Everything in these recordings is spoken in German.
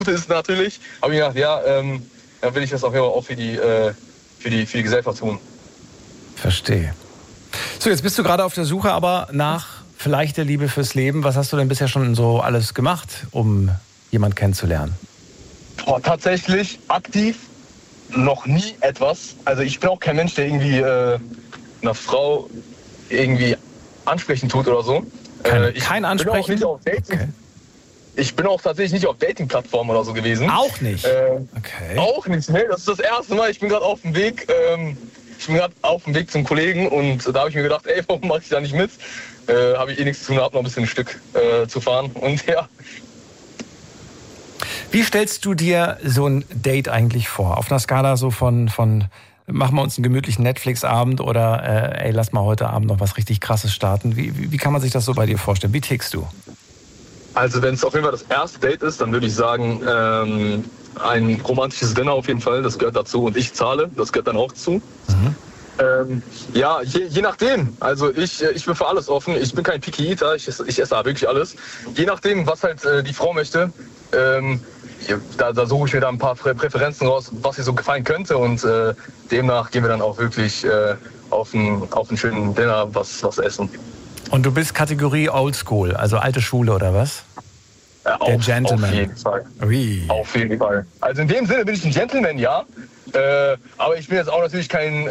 ist natürlich. Aber ich gedacht, dann will ich das auf jeden Fall auch für die Gesellschaft tun. Verstehe. So, jetzt bist du gerade auf der Suche aber nach vielleicht der Liebe fürs Leben. Was hast du denn bisher schon so alles gemacht, um jemanden kennenzulernen? Tatsächlich aktiv noch nie etwas. Also ich bin auch kein Mensch, der irgendwie einer Frau irgendwie ansprechen tut oder so. Kein Ansprechen? Okay. Ich bin auch tatsächlich nicht auf Dating-Plattformen oder so gewesen. Auch nicht? Okay. Auch nicht, ne? Das ist das erste Mal. Ich bin gerade auf dem Weg. Zum Kollegen und da habe ich mir gedacht, warum mache ich da nicht mit? Habe ich nichts zu tun, habe noch ein bisschen ein Stück zu fahren und ja. Wie stellst du dir so ein Date eigentlich vor? Auf einer Skala so von machen wir uns einen gemütlichen Netflix-Abend oder lass mal heute Abend noch was richtig Krasses starten. Wie kann man sich das so bei dir vorstellen? Wie tickst du? Also wenn es auf jeden Fall das erste Date ist, dann würde ich sagen, ein romantisches Dinner auf jeden Fall, das gehört dazu und ich zahle, das gehört dann auch zu. Je nachdem. Also ich bin für alles offen. Ich bin kein Picky Eater, ich esse da wirklich alles. Je nachdem, was halt die Frau möchte, da suche ich mir da ein paar Präferenzen raus, was ihr so gefallen könnte und demnach gehen wir dann auch wirklich auf einen schönen Dinner was essen. Und du bist Kategorie Oldschool, also alte Schule oder was? Der Gentleman. Auf jeden Fall. Ui. Auf jeden Fall. Also in dem Sinne bin ich ein Gentleman, ja. Aber ich bin jetzt auch natürlich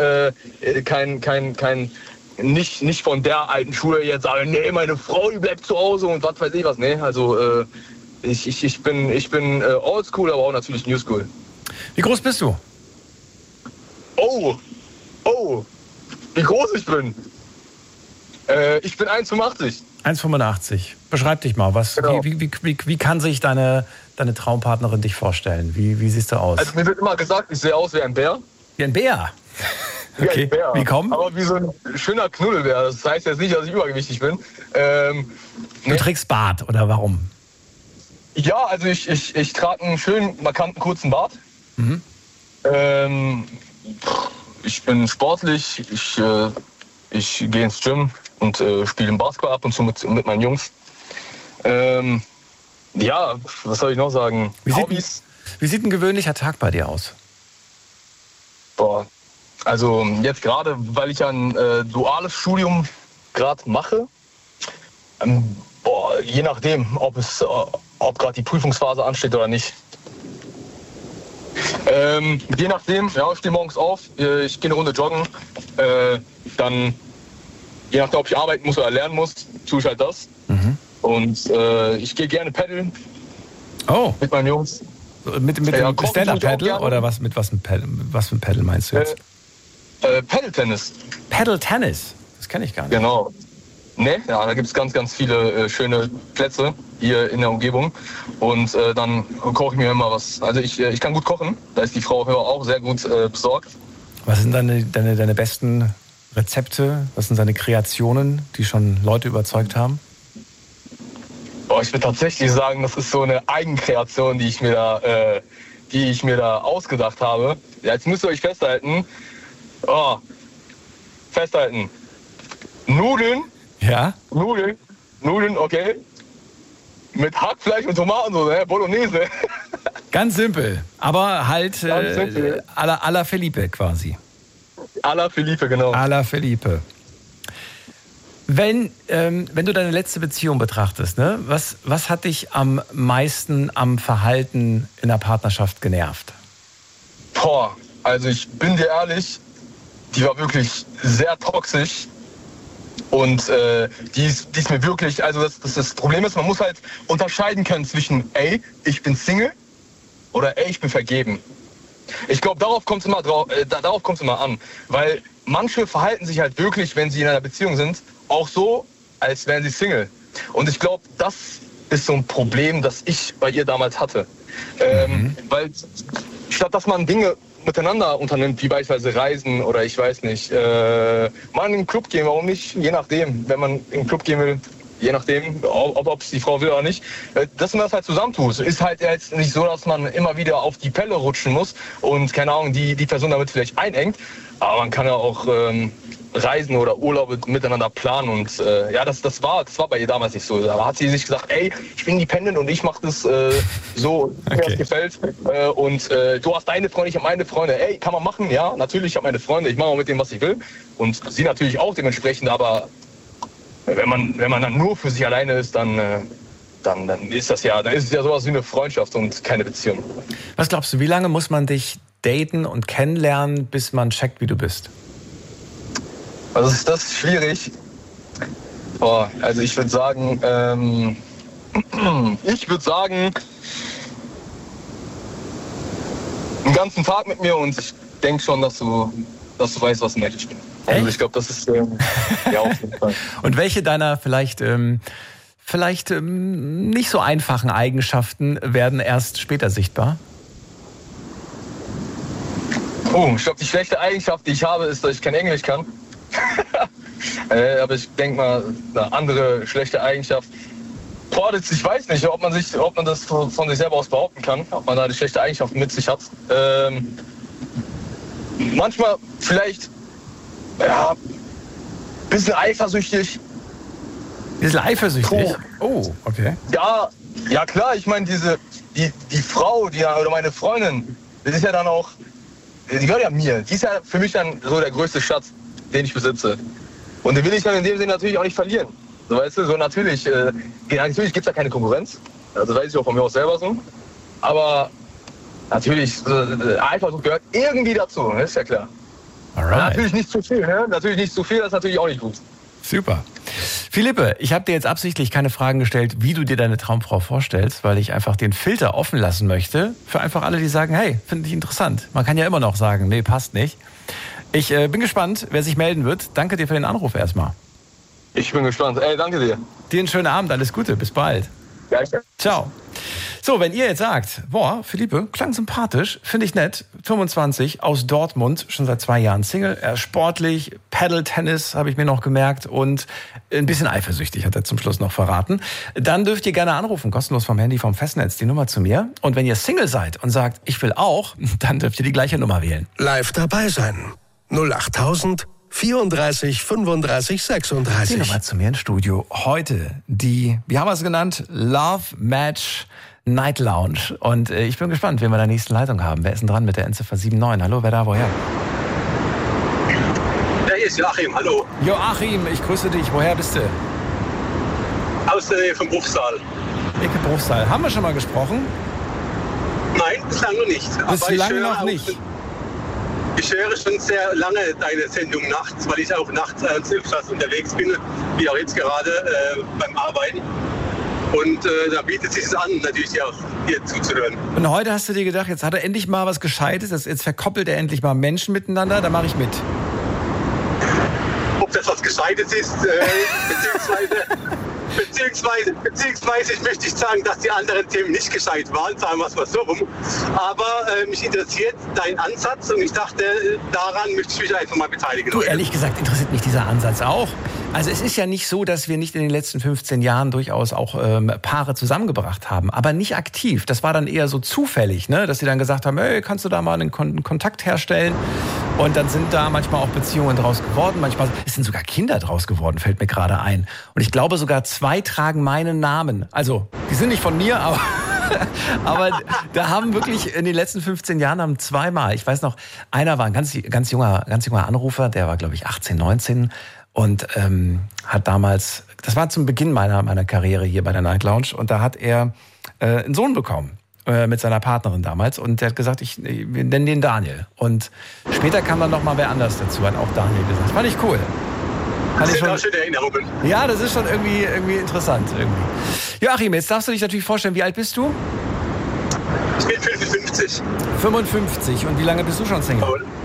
nicht von der alten Schule jetzt sagen, nee, meine Frau, die bleibt zu Hause und was weiß ich was. Nee, also ich bin oldschool, aber auch natürlich newschool. Wie groß bist du? Oh, wie groß ich bin. Ich bin 1,85. 1,85. Beschreib dich mal. Genau. Wie kann sich deine Traumpartnerin dich vorstellen? Wie siehst du aus? Also mir wird immer gesagt, ich sehe aus wie ein Bär. Wie ein Bär? Wie Okay. ein Bär. Wie kommen? Aber wie so ein schöner Knuddelbär. Das heißt jetzt nicht, dass ich übergewichtig bin. Du trägst Bart, oder warum? Ja, also ich trage einen schönen, markanten, kurzen Bart. Mhm. Ich bin sportlich. Ich gehe ins Gym und spiele Basketball ab und zu mit meinen Jungs. Was soll ich noch sagen? Hobbys. Wie sieht ein gewöhnlicher Tag bei dir aus? Also jetzt gerade, weil ich ein duales Studium gerade mache, je nachdem, ob gerade die Prüfungsphase ansteht oder nicht. Je nachdem, ich stehe morgens auf, ich gehe eine Runde joggen, dann je nachdem, ob ich arbeiten muss oder lernen muss, tue ich halt das. Mhm. Und ich gehe gerne paddeln mit meinen Jungs. Mit dem Stand-Up-Paddle oder was für ein Paddle meinst du jetzt? Paddle-Tennis. Paddle-Tennis? Das kenne ich gar nicht. Genau. Da gibt es ganz, ganz viele schöne Plätze hier in der Umgebung. Und dann koche ich mir immer was. Also ich kann gut kochen. Da ist die Frau auch sehr gut besorgt. Was sind deine besten Rezepte? Was sind deine Kreationen, die schon Leute überzeugt haben? Ich würde tatsächlich sagen, das ist so eine Eigenkreation, die ich mir da ausgedacht habe. Ja, jetzt müsst ihr euch festhalten. Nudeln. Ja? Nudeln, okay. Mit Hackfleisch und Tomatensoße, ne? Bolognese. Ganz simpel, aber halt à la Felipe quasi. À la Felipe, genau. À la Felipe. Wenn du deine letzte Beziehung betrachtest, ne, was hat dich am meisten am Verhalten in der Partnerschaft genervt? Also ich bin dir ehrlich, die war wirklich sehr toxisch. Und die ist mir wirklich, also das Problem ist, man muss halt unterscheiden können zwischen, ich bin Single oder ich bin vergeben. Ich glaube, darauf kommt es immer an. Weil manche verhalten sich halt wirklich, wenn sie in einer Beziehung sind, auch so, als wären sie Single. Und ich glaube, das ist so ein Problem, das ich bei ihr damals hatte. Weil statt dass man Dinge miteinander unternimmt, wie beispielsweise Reisen oder ich weiß nicht, mal in den Club gehen, warum nicht? Je nachdem, wenn man in den Club gehen will, je nachdem, ob es die Frau will oder nicht, dass man das halt zusammentut. Ist halt jetzt nicht so, dass man immer wieder auf die Pelle rutschen muss und, keine Ahnung, die Person damit vielleicht einengt, aber man kann ja auch Reisen oder Urlaube miteinander planen und das war bei ihr damals nicht so. Da hat sie sich gesagt, ey, ich bin independent und ich mache das so, wie mir das gefällt und du hast deine Freunde, ich habe meine Freunde. Ey, kann man machen? Ja, natürlich, ich habe meine Freunde, ich mache auch mit dem, was ich will und sie natürlich auch dementsprechend, aber wenn man dann nur für sich alleine ist, dann ist es ja sowas wie eine Freundschaft und keine Beziehung. Was glaubst du, wie lange muss man dich daten und kennenlernen, bis man checkt, wie du bist? Also das ist schwierig. Also ich würde sagen, einen ganzen Tag mit mir und ich denke schon, dass du weißt, was ein Mensch ist. Also ich glaube, das ist auf jeden Fall. Und welche deiner vielleicht nicht so einfachen Eigenschaften werden erst später sichtbar? Ich glaube, die schlechte Eigenschaft, die ich habe, ist, dass ich kein Englisch kann. Aber ich denke mal, eine andere schlechte Eigenschaft. Ich weiß nicht, ob man das von sich selber aus behaupten kann, ob man da eine schlechte Eigenschaft mit sich hat. Manchmal vielleicht ein bisschen eifersüchtig. Bisschen eifersüchtig? Oh, okay. Ja klar, ich meine, die Frau, oder meine Freundin, die ist ja dann auch, die gehört ja mir. Die ist ja für mich dann so der größte Schatz, den ich besitze. Und den will ich dann in dem Sinne natürlich auch nicht verlieren. So, weißt du, so natürlich gibt es da keine Konkurrenz. Also weiß ich auch von mir aus selber so. Aber natürlich, Eifersucht gehört irgendwie dazu, ist ja klar. Natürlich nicht zu viel, ne? Natürlich nicht zu viel, das ist natürlich auch nicht gut. Super. Philippe, ich habe dir jetzt absichtlich keine Fragen gestellt, wie du dir deine Traumfrau vorstellst, weil ich einfach den Filter offen lassen möchte für einfach alle, die sagen, hey, finde ich interessant. Man kann ja immer noch sagen, nee, passt nicht. Ich bin gespannt, wer sich melden wird. Danke dir für den Anruf erstmal. Ich bin gespannt. Ey, danke dir. Dir einen schönen Abend, alles Gute, bis bald. Danke. Ciao. So, wenn ihr jetzt sagt, Philippe, klang sympathisch, finde ich nett, 25, aus Dortmund, schon seit 2 Jahren Single, er ist sportlich, Paddle-Tennis habe ich mir noch gemerkt und ein bisschen eifersüchtig, hat er zum Schluss noch verraten. Dann dürft ihr gerne anrufen, kostenlos vom Handy, vom Festnetz, die Nummer zu mir. Und wenn ihr Single seid und sagt, ich will auch, dann dürft ihr die gleiche Nummer wählen. Live dabei sein. 08000 34 35 36. Die Nummer zu mir ins Studio. Heute wie haben wir es genannt? Love Match Night Lounge. Und ich bin gespannt, wen wir in der nächsten Leitung haben. Wer ist denn dran mit der Endziffer 79? Hallo, wer da, woher? Ja, hier ist Joachim, hallo. Joachim, ich grüße dich. Woher bist du? Aus der Nähe vom Bruchsal. Ecke Bruchsal. Haben wir schon mal gesprochen? Nein, bislang noch nicht. Bislang noch nicht. Ich höre schon sehr lange deine Sendung nachts, weil ich auch nachts öfters unterwegs bin, wie auch jetzt gerade beim Arbeiten. Und da bietet es sich an, natürlich auch hier zuzuhören. Und heute hast du dir gedacht, jetzt hat er endlich mal was Gescheites, jetzt verkoppelt er endlich mal Menschen miteinander, da mache ich mit. Ob das was Gescheites ist, beziehungsweise ich möchte nicht sagen, dass die anderen Themen nicht gescheit waren, sagen wir es mal so rum. Aber mich interessiert dein Ansatz und ich dachte, daran möchte ich mich einfach mal beteiligen. Du, ehrlich gesagt, interessiert mich dieser Ansatz auch. Also es ist ja nicht so, dass wir nicht in den letzten 15 Jahren durchaus auch Paare zusammengebracht haben, aber nicht aktiv. Das war dann eher so zufällig, ne? Dass sie dann gesagt haben, hey, kannst du da mal einen Kontakt herstellen? Und dann sind da manchmal auch Beziehungen draus geworden, manchmal sind sogar Kinder draus geworden, fällt mir gerade ein. Und ich glaube sogar 2 tragen meinen Namen. Also, die sind nicht von mir, aber da haben wirklich in den letzten 15 Jahren haben 2-mal, ich weiß noch, einer war ein ganz junger Anrufer, der war glaube ich 18, 19 und hat damals, das war zum Beginn meiner Karriere hier bei der Night Lounge und da hat er einen Sohn bekommen. Mit seiner Partnerin damals und der hat gesagt, wir nennen den Daniel. Und später kam dann noch mal wer anders dazu, hat auch Daniel gesagt. Fand ich cool. Das sind auch schöne Erinnerungen. Ja, das ist schon irgendwie interessant. Joachim, jetzt darfst du dich natürlich vorstellen, wie alt bist du? Ich bin 55. 55. Und wie lange bist du schon Single?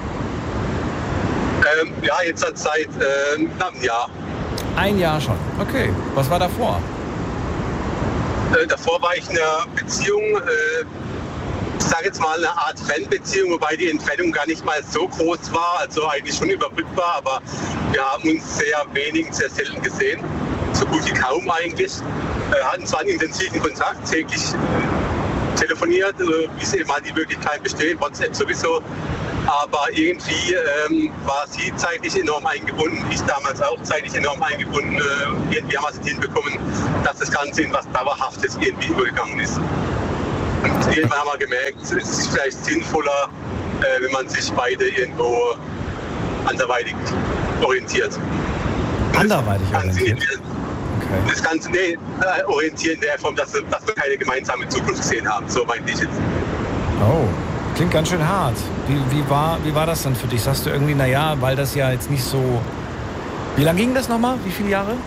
Ja, jetzt seit einem Jahr. 1 Jahr schon. Okay. Was war davor? Davor war ich in einer Beziehung, ich sage jetzt mal eine Art Fanbeziehung, wobei die Entfernung gar nicht mal so groß war, also eigentlich schon überbrückbar, aber wir haben uns sehr wenig, sehr selten gesehen. so gut wie kaum eigentlich. Hatten zwar einen intensiven Kontakt, täglich telefoniert, wie es eben halt die Möglichkeit besteht, WhatsApp sowieso. Aber irgendwie war sie zeitlich enorm eingebunden, ich damals auch zeitlich enorm eingebunden. Irgendwie haben wir es hinbekommen, dass das Ganze in was Dauerhaftes irgendwie übergegangen ist. Und irgendwann haben wir gemerkt, es ist vielleicht sinnvoller, wenn man sich beide irgendwo anderweitig orientiert. Anderweitig orientiert? Okay. Das Ganze orientieren in der Form, dass wir keine gemeinsame Zukunft gesehen haben. So meinte ich jetzt. Oh, klingt ganz schön hart. Wie war das dann für dich? Sagst du irgendwie, naja, weil das ja jetzt nicht so... Wie lange ging das nochmal? Wie viele Jahre?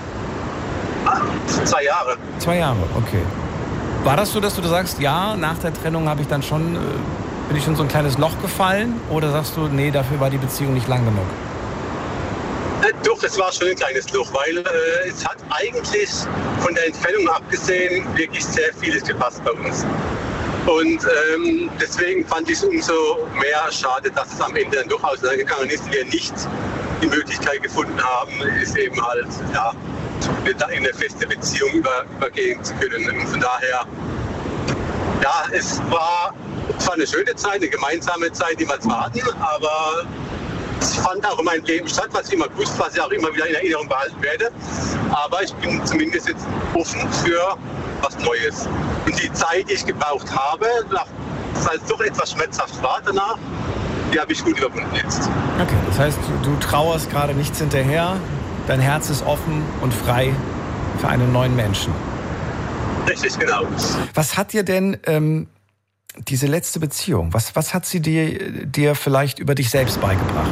2 Jahre. 2 Jahre, okay. War das so, dass du sagst, ja, nach der Trennung habe ich dann schon, bin ich schon so ein kleines Loch gefallen? Oder sagst du, nee, dafür war die Beziehung nicht lang genug? Doch, es war schon ein kleines Loch, weil es hat eigentlich von der Entfernung abgesehen wirklich sehr vieles gepasst bei uns. Und deswegen fand ich es umso mehr schade, dass es am Ende dann doch auseinandergegangen ist, wir nicht die Möglichkeit gefunden haben, ist eben halt in eine feste Beziehung übergehen zu können. Und von daher, ja, es war zwar eine schöne Zeit, eine gemeinsame Zeit, die wir zwar hatten, aber es fand auch in meinem Leben statt, was ich immer gewusst, was ich auch immer wieder in Erinnerung behalten werde. Aber ich bin zumindest jetzt offen für was Neues. Und die Zeit, die ich gebraucht habe, weil es doch etwas schmerzhaft war danach, die habe ich gut überwunden jetzt. Okay, das heißt, du trauerst gerade nichts hinterher, dein Herz ist offen und frei für einen neuen Menschen. Richtig, genau. Was hat dir denn diese letzte Beziehung, was hat sie dir vielleicht über dich selbst beigebracht?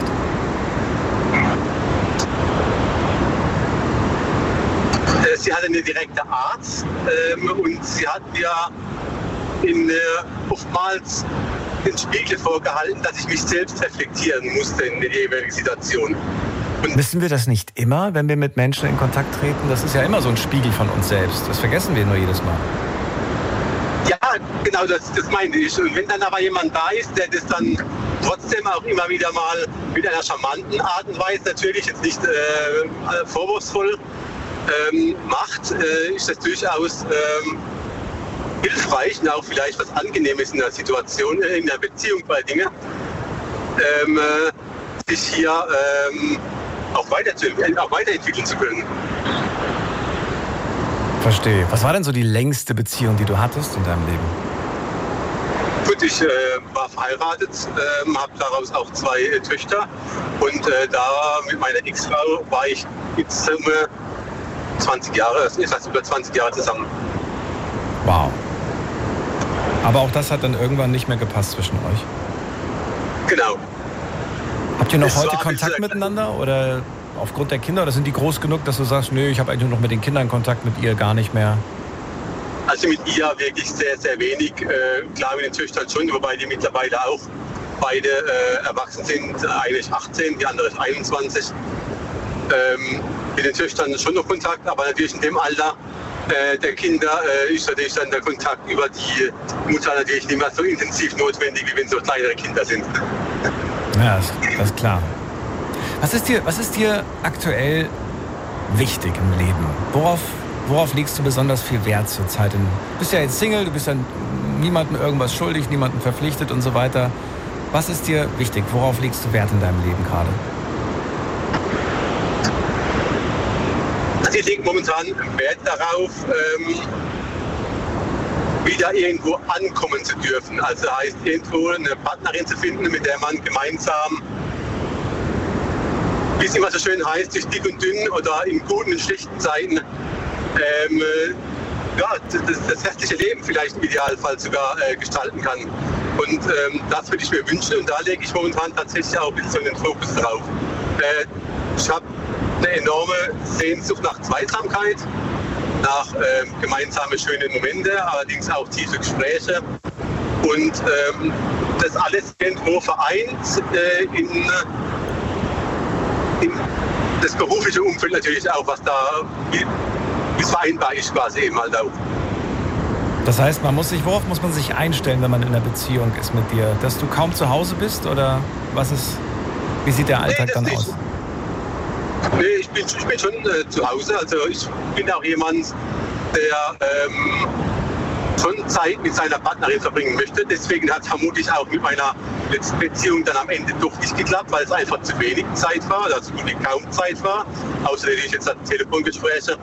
Sie hatte eine direkte Art und sie hat mir oftmals den Spiegel vorgehalten, dass ich mich selbst reflektieren musste in der jeweiligen Situation. Und wissen wir das nicht immer, wenn wir mit Menschen in Kontakt treten? Das ist ja immer so ein Spiegel von uns selbst. Das vergessen wir nur jedes Mal. Ja, genau, das meinte ich. Und wenn dann aber jemand da ist, der das dann trotzdem auch immer wieder mal mit einer charmanten Art und Weise, natürlich jetzt nicht vorwurfsvoll macht, ist das durchaus hilfreich und auch vielleicht was Angenehmes in der Situation, in der Beziehung bei Dingen, sich hier auch weiterentwickeln zu können. Verstehe. Was war denn so die längste Beziehung, die du hattest in deinem Leben? Gut, ich war verheiratet, habe daraus auch 2 Töchter und da mit meiner Ex-Frau war ich in Summe 20 Jahre, etwas über 20 Jahre zusammen. Wow. Aber auch das hat dann irgendwann nicht mehr gepasst zwischen euch? Genau. Habt ihr noch heute Kontakt miteinander oder aufgrund der Kinder? Oder sind die groß genug, dass du sagst, nö, ich habe eigentlich nur noch mit den Kindern Kontakt, mit ihr gar nicht mehr? Also mit ihr wirklich sehr, sehr wenig. Klar, mit den Töchtern schon, wobei die mittlerweile auch beide erwachsen sind. Eine ist 18, die andere ist 21. Mit den Töchtern schon noch Kontakt, aber natürlich in dem Alter der Kinder ist natürlich dann der Kontakt über die Mutter natürlich nicht mehr so intensiv notwendig, wie wenn so kleinere Kinder sind. Ja, das ist klar. Was ist dir aktuell wichtig im Leben? Worauf legst du besonders viel Wert zurzeit? Du bist ja jetzt Single, du bist ja niemandem irgendwas schuldig, niemandem verpflichtet und so weiter. Was ist dir wichtig? Worauf legst du Wert in deinem Leben gerade? Also ich lege momentan Wert darauf, wieder irgendwo ankommen zu dürfen. Also heißt irgendwo eine Partnerin zu finden, mit der man gemeinsam, wie es immer so schön heißt, durch dick und dünn oder in guten und schlechten Zeiten das restliche Leben vielleicht im Idealfall sogar gestalten kann. Und das würde ich mir wünschen und da lege ich momentan tatsächlich auch ein bisschen den Fokus drauf. Ich habe eine enorme Sehnsucht nach Zweisamkeit, nach gemeinsame schöne Momente, allerdings auch tiefe Gespräche und das alles irgendwo vereint in das berufliche Umfeld natürlich auch, was da wie vereinbar ist quasi eben halt auch. Das heißt, worauf muss man sich einstellen, wenn man in einer Beziehung ist mit dir? Dass du kaum zu Hause bist oder wie sieht der Alltag dann aus? Nee, ich bin schon zu Hause. Also ich bin auch jemand, der schon Zeit mit seiner Partnerin verbringen möchte. Deswegen hat es vermutlich auch mit meiner letzten Beziehung dann am Ende doch nicht geklappt, weil es einfach zu wenig Zeit war, oder so gut wie kaum Zeit war. Außer natürlich jetzt Telefongespräche,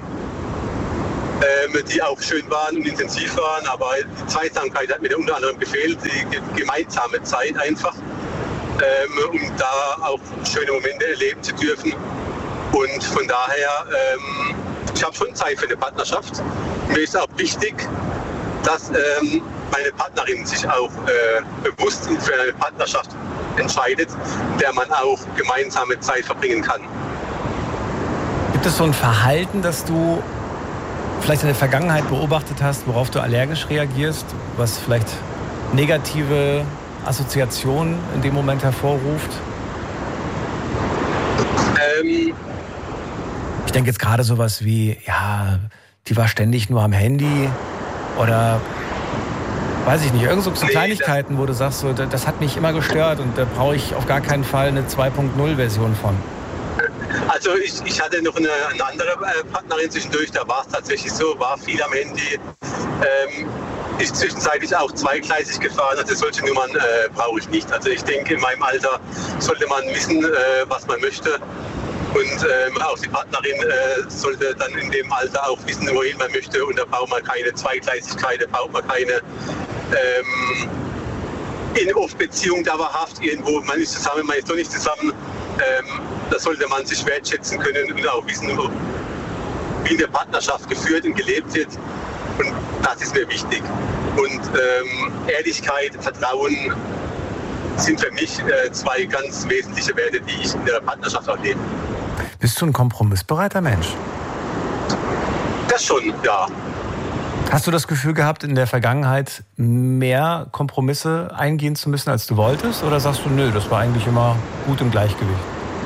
die auch schön waren und intensiv waren. Aber die Zweisamkeit hat mir unter anderem gefehlt, die gemeinsame Zeit einfach, um da auch schöne Momente erleben zu dürfen. Und von daher, ich habe schon Zeit für eine Partnerschaft. Mir ist auch wichtig, dass meine Partnerin sich auch bewusst für eine Partnerschaft entscheidet, in der man auch gemeinsame Zeit verbringen kann. Gibt es so ein Verhalten, das du vielleicht in der Vergangenheit beobachtet hast, worauf du allergisch reagierst, was vielleicht negative Assoziationen in dem Moment hervorruft? Ich denke jetzt gerade sowas wie, ja, die war ständig nur am Handy oder weiß ich nicht, irgend so Kleinigkeiten, wo du sagst, so, das hat mich immer gestört und da brauche ich auf gar keinen Fall eine 2.0-Version von. Also ich hatte noch eine andere Partnerin zwischendurch, da war es tatsächlich so, war viel am Handy. Ist zwischenzeitlich auch zweigleisig gefahren, also solche Nummern brauche ich nicht. Also ich denke, in meinem Alter sollte man wissen, was man möchte. Und auch die Partnerin sollte dann in dem Alter auch wissen, wohin man möchte. Und da braucht man keine Zweigleisigkeit, da braucht man keine In-Off-Beziehung dauerhaft irgendwo. Man ist zusammen, man ist doch nicht zusammen. Da sollte man sich wertschätzen können und auch wissen, wie in der Partnerschaft geführt und gelebt wird. Und das ist mir wichtig. Und Ehrlichkeit, Vertrauen sind für mich zwei ganz wesentliche Werte, die ich in der Partnerschaft auch lebe. Bist du ein kompromissbereiter Mensch? Das schon, ja. Hast du das Gefühl gehabt, in der Vergangenheit mehr Kompromisse eingehen zu müssen, als du wolltest? Oder sagst du, nö, das war eigentlich immer gut im Gleichgewicht?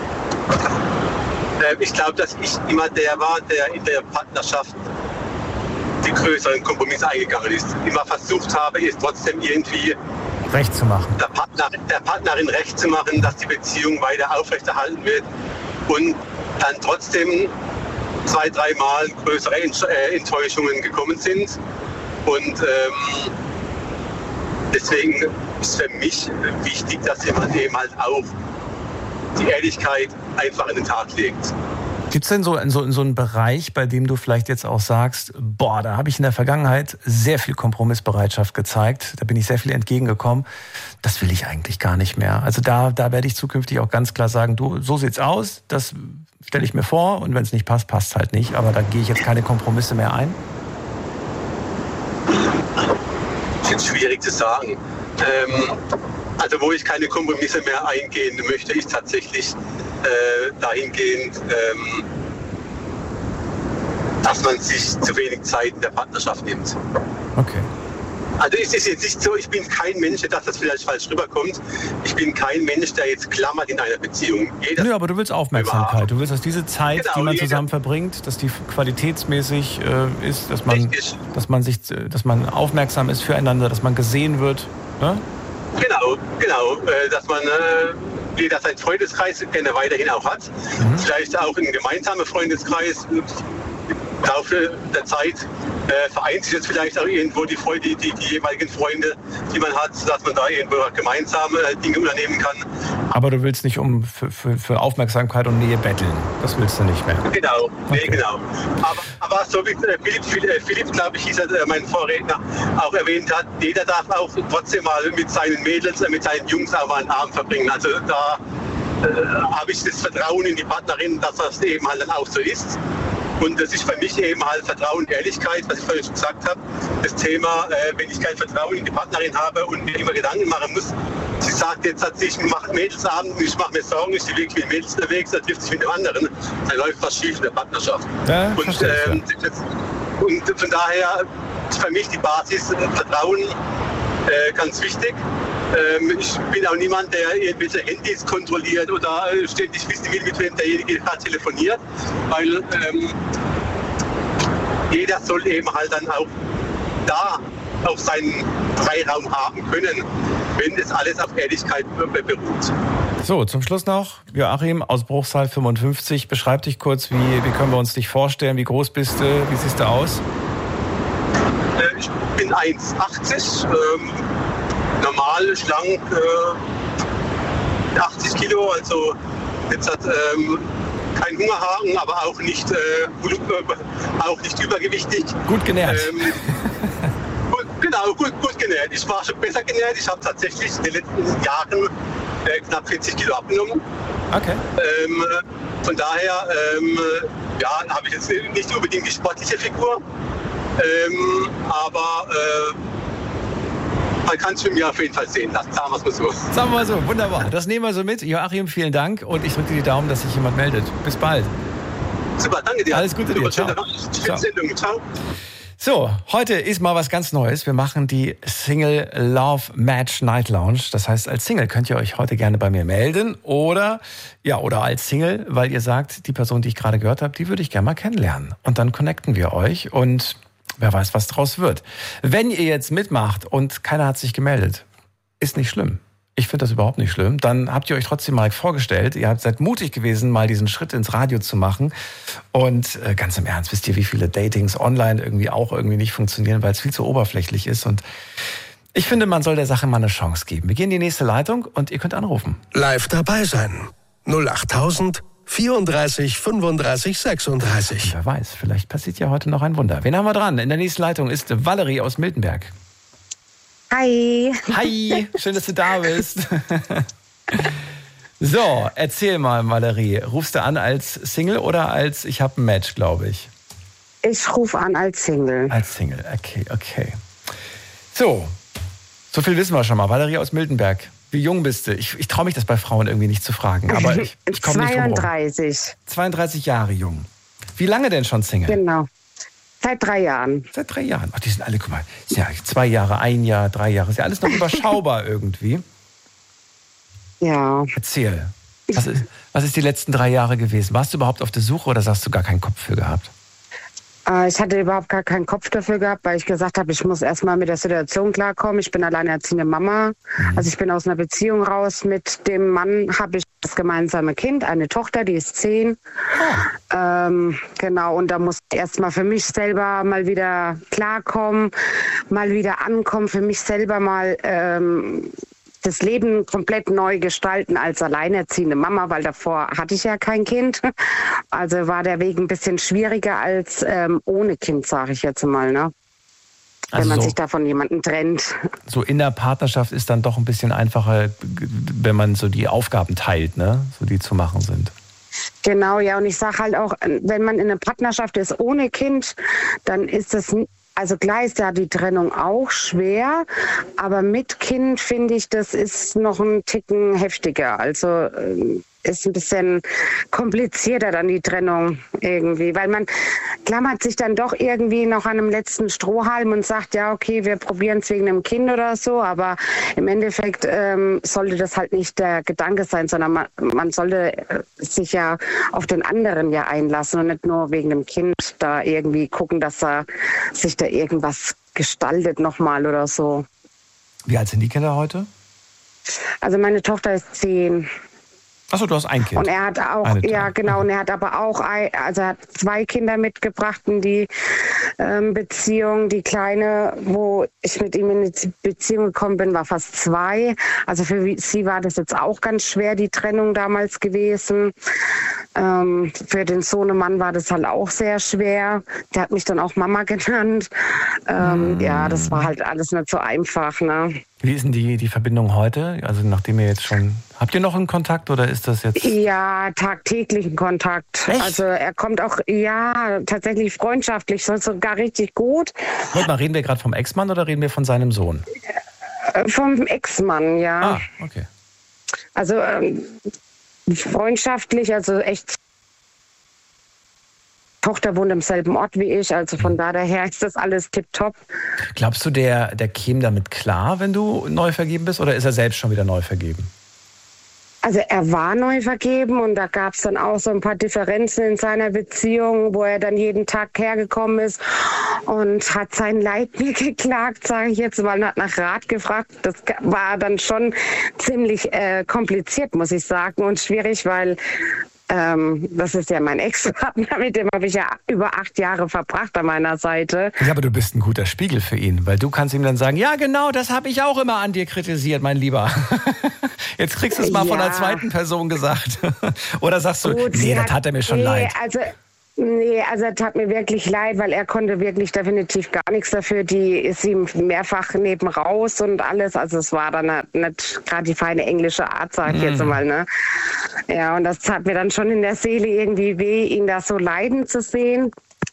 Ich glaube, dass ich immer der war, der in der Partnerschaft die größeren Kompromisse eingegangen ist. Immer versucht habe, es trotzdem irgendwie recht zu machen. Der Partnerin recht zu machen, dass die Beziehung weiter aufrechterhalten wird und dann trotzdem 2-3 Mal größere Enttäuschungen gekommen sind. Und deswegen ist für mich wichtig, dass jemand eben halt auch die Ehrlichkeit einfach an den Tag legt. Gibt es denn so einen Bereich, bei dem du vielleicht jetzt auch sagst, boah, da habe ich in der Vergangenheit sehr viel Kompromissbereitschaft gezeigt, da bin ich sehr viel entgegengekommen, das will ich eigentlich gar nicht mehr. Also da werde ich zukünftig auch ganz klar sagen, du, so sieht's aus, das stelle ich mir vor und wenn es nicht passt, passt es halt nicht, aber da gehe ich jetzt keine Kompromisse mehr ein. Das ist jetzt schwierig zu sagen. Also wo ich keine Kompromisse mehr eingehen möchte, ist tatsächlich dahingehend, dass man sich zu wenig Zeit in der Partnerschaft nimmt. Okay. Also es ist jetzt nicht so, ich bin kein Mensch, dass das vielleicht falsch rüberkommt. Ich bin kein Mensch, der jetzt klammert in einer Beziehung. Nö, aber du willst Aufmerksamkeit. Du willst, dass diese Zeit, die man zusammen verbringt, dass die qualitätsmäßig ist, dass man aufmerksam ist füreinander, dass man gesehen wird. Ne? Genau. Dass man jeder seinen Freundeskreis gerne weiterhin auch hat. Vielleicht auch einen gemeinsamen Freundeskreis. Im Laufe der Zeit vereint sich jetzt vielleicht auch irgendwo die jeweiligen Freunde, die man hat, dass man da irgendwo gemeinsam Dinge unternehmen kann. Aber du willst nicht für Aufmerksamkeit und Nähe betteln. Das willst du nicht mehr. Genau, okay. Genau. Aber so wie Philipp, glaube ich, hieß er, mein Vorredner, auch erwähnt hat, jeder darf auch trotzdem mal mit seinen Mädels, mit seinen Jungs auch mal einen Abend verbringen. Also da habe ich das Vertrauen in die Partnerin, dass das eben halt dann auch so ist. Und das ist für mich eben halt Vertrauen und Ehrlichkeit, was ich vorhin schon gesagt habe. Das Thema, wenn ich kein Vertrauen in die Partnerin habe und mir immer Gedanken machen muss, sie sagt jetzt, ich mache Mädelsabend, ich mache mir Sorgen, ich bin wirklich mit Mädels unterwegs, da trifft sich mit dem anderen, dann läuft was schief in der Partnerschaft. Ja, und von daher ist für mich die Basis Vertrauen ganz wichtig. Ich bin auch niemand, der irgendwelche Handys kontrolliert oder ständig wissen will, mit wem derjenige gerade telefoniert, weil jeder soll eben halt dann auch da auch seinen Freiraum haben können, wenn das alles auf Ehrlichkeit beruht. So, zum Schluss noch, Joachim aus Bruchsal 55. Beschreib dich kurz, wie können wir uns dich vorstellen? Wie groß bist du? Wie siehst du aus? Ich bin 1,80, normal, schlank, 80 Kilo, also jetzt hat kein Hungerhaken, aber auch nicht übergewichtig. Gut genährt. Genau, gut genährt. Ich war schon besser genährt. Ich habe tatsächlich in den letzten Jahren knapp 40 Kilo abgenommen. Okay. Von daher habe ich jetzt nicht unbedingt die sportliche Figur, aber man kann es für mich auf jeden Fall sehen lassen, sagen wir es mal so. Sagen wir mal so, wunderbar. Das nehmen wir so mit. Joachim, vielen Dank und ich drücke dir die Daumen, dass sich jemand meldet. Bis bald. Super, danke dir. Alles Gute dir. Ciao. Ciao. So, heute ist mal was ganz Neues. Wir machen die Single Love Match Night Lounge. Das heißt, als Single könnt ihr euch heute gerne bei mir melden oder als Single, weil ihr sagt, die Person, die ich gerade gehört habe, die würde ich gerne mal kennenlernen. Und dann connecten wir euch und wer weiß, was draus wird. Wenn ihr jetzt mitmacht und keiner hat sich gemeldet, ist nicht schlimm. Ich finde das überhaupt nicht schlimm. Dann habt ihr euch trotzdem mal vorgestellt. Ihr seid mutig gewesen, mal diesen Schritt ins Radio zu machen. Und ganz im Ernst, wisst ihr, wie viele Datings online irgendwie nicht funktionieren, weil es viel zu oberflächlich ist. Und ich finde, man soll der Sache mal eine Chance geben. Wir gehen in die nächste Leitung und ihr könnt anrufen. Live dabei sein. 08000 34 35 36. Und wer weiß, vielleicht passiert ja heute noch ein Wunder. Wen haben wir dran? In der nächsten Leitung ist Valerie aus Miltenberg. Hi. Hi, schön, dass du da bist. So, erzähl mal, Valerie. Rufst du an als Single oder als ich habe ein Match, glaube ich? Ich rufe an als Single. Als Single, okay. So viel wissen wir schon mal. Valerie aus Miltenberg. Wie jung bist du? Ich traue mich das bei Frauen irgendwie nicht zu fragen, aber ich komme nicht drum rum. 32. 32 Jahre jung. Wie lange denn schon Single? Genau. Seit 3 Jahren. Seit 3 Jahren. Ach, die sind alle, guck mal, ist ja 2 Jahre, 1 Jahr, 3 Jahre. Ist ja alles noch überschaubar irgendwie. Ja. Erzähl. Was ist die letzten 3 Jahre gewesen? Warst du überhaupt auf der Suche oder hast du gar keinen Kopf für gehabt? Ich hatte überhaupt gar keinen Kopf dafür gehabt, weil ich gesagt habe, ich muss erstmal mit der Situation klarkommen. Ich bin alleinerziehende Mama. Also ich bin aus einer Beziehung raus. Mit dem Mann habe ich das gemeinsame Kind, eine Tochter, die ist 10. Genau, und da musste ich erstmal für mich selber mal wieder klarkommen, mal wieder ankommen, für mich selber mal das Leben komplett neu gestalten als alleinerziehende Mama, weil davor hatte ich ja kein Kind. Also war der Weg ein bisschen schwieriger als ohne Kind, sage ich jetzt mal, ne? Wenn man sich da von jemandem trennt. So in der Partnerschaft ist dann doch ein bisschen einfacher, wenn man so die Aufgaben teilt, ne? So die zu machen sind. Genau, ja. Und ich sage halt auch, wenn man in einer Partnerschaft ist ohne Kind, dann ist das, also klar ist ja die Trennung auch schwer, aber mit Kind finde ich, das ist noch ein Ticken heftiger. Also ist ein bisschen komplizierter dann die Trennung irgendwie, weil man klammert sich dann doch irgendwie noch an einem letzten Strohhalm und sagt, ja okay, wir probieren es wegen einem Kind oder so, aber im Endeffekt sollte das halt nicht der Gedanke sein, sondern man sollte sich ja auf den anderen ja einlassen und nicht nur wegen dem Kind da irgendwie gucken, dass er sich da irgendwas gestaltet nochmal oder so. Wie alt sind die Kinder heute? Also meine Tochter ist 10. Achso, du hast ein Kind. Und er hat auch, ja genau, und er hat aber auch, also er hat 2 Kinder mitgebracht in die Beziehung. Die Kleine, wo ich mit ihm in die Beziehung gekommen bin, war fast 2. Also für sie war das jetzt auch ganz schwer, die Trennung damals gewesen. Für den Sohnemann war das halt auch sehr schwer. Der hat mich dann auch Mama genannt. Ja, das war halt alles nicht so einfach, ne? Wie ist denn die Verbindung heute? Also nachdem ihr jetzt schon... Habt ihr noch einen Kontakt oder ist das jetzt... Ja, tagtäglichen Kontakt. Echt? Also er kommt auch, ja, tatsächlich freundschaftlich, sogar richtig gut. Warte mal, reden wir gerade vom Ex-Mann oder reden wir von seinem Sohn? Vom Ex-Mann, ja. Ah, okay. Also freundschaftlich, also echt... Tochter wohnt im selben Ort wie ich, also von daher ist das alles tipptopp. Glaubst du, der käme damit klar, wenn du neu vergeben bist, oder ist er selbst schon wieder neu vergeben? Also er war neu vergeben und da gab es dann auch so ein paar Differenzen in seiner Beziehung, wo er dann jeden Tag hergekommen ist und hat sein Leid mir geklagt, sage ich jetzt mal, und hat nach Rat gefragt. Das war dann schon ziemlich kompliziert, muss ich sagen, und schwierig, weil das ist ja mein Ex-Partner, mit dem habe ich ja über 8 Jahre verbracht an meiner Seite. Ja, aber du bist ein guter Spiegel für ihn, weil du kannst ihm dann sagen, ja genau, das habe ich auch immer an dir kritisiert, mein Lieber. Jetzt kriegst du es mal von einer zweiten Person gesagt. Oder sagst du, nee, das hat er mir schon leid. Also es tat mir wirklich leid, weil er konnte wirklich definitiv gar nichts dafür. Die ist ihm mehrfach neben raus und alles. Also es war dann nicht gerade die feine englische Art, sag ich jetzt mal. Ne? Ja, und das tat mir dann schon in der Seele irgendwie weh, ihn da so leiden zu sehen.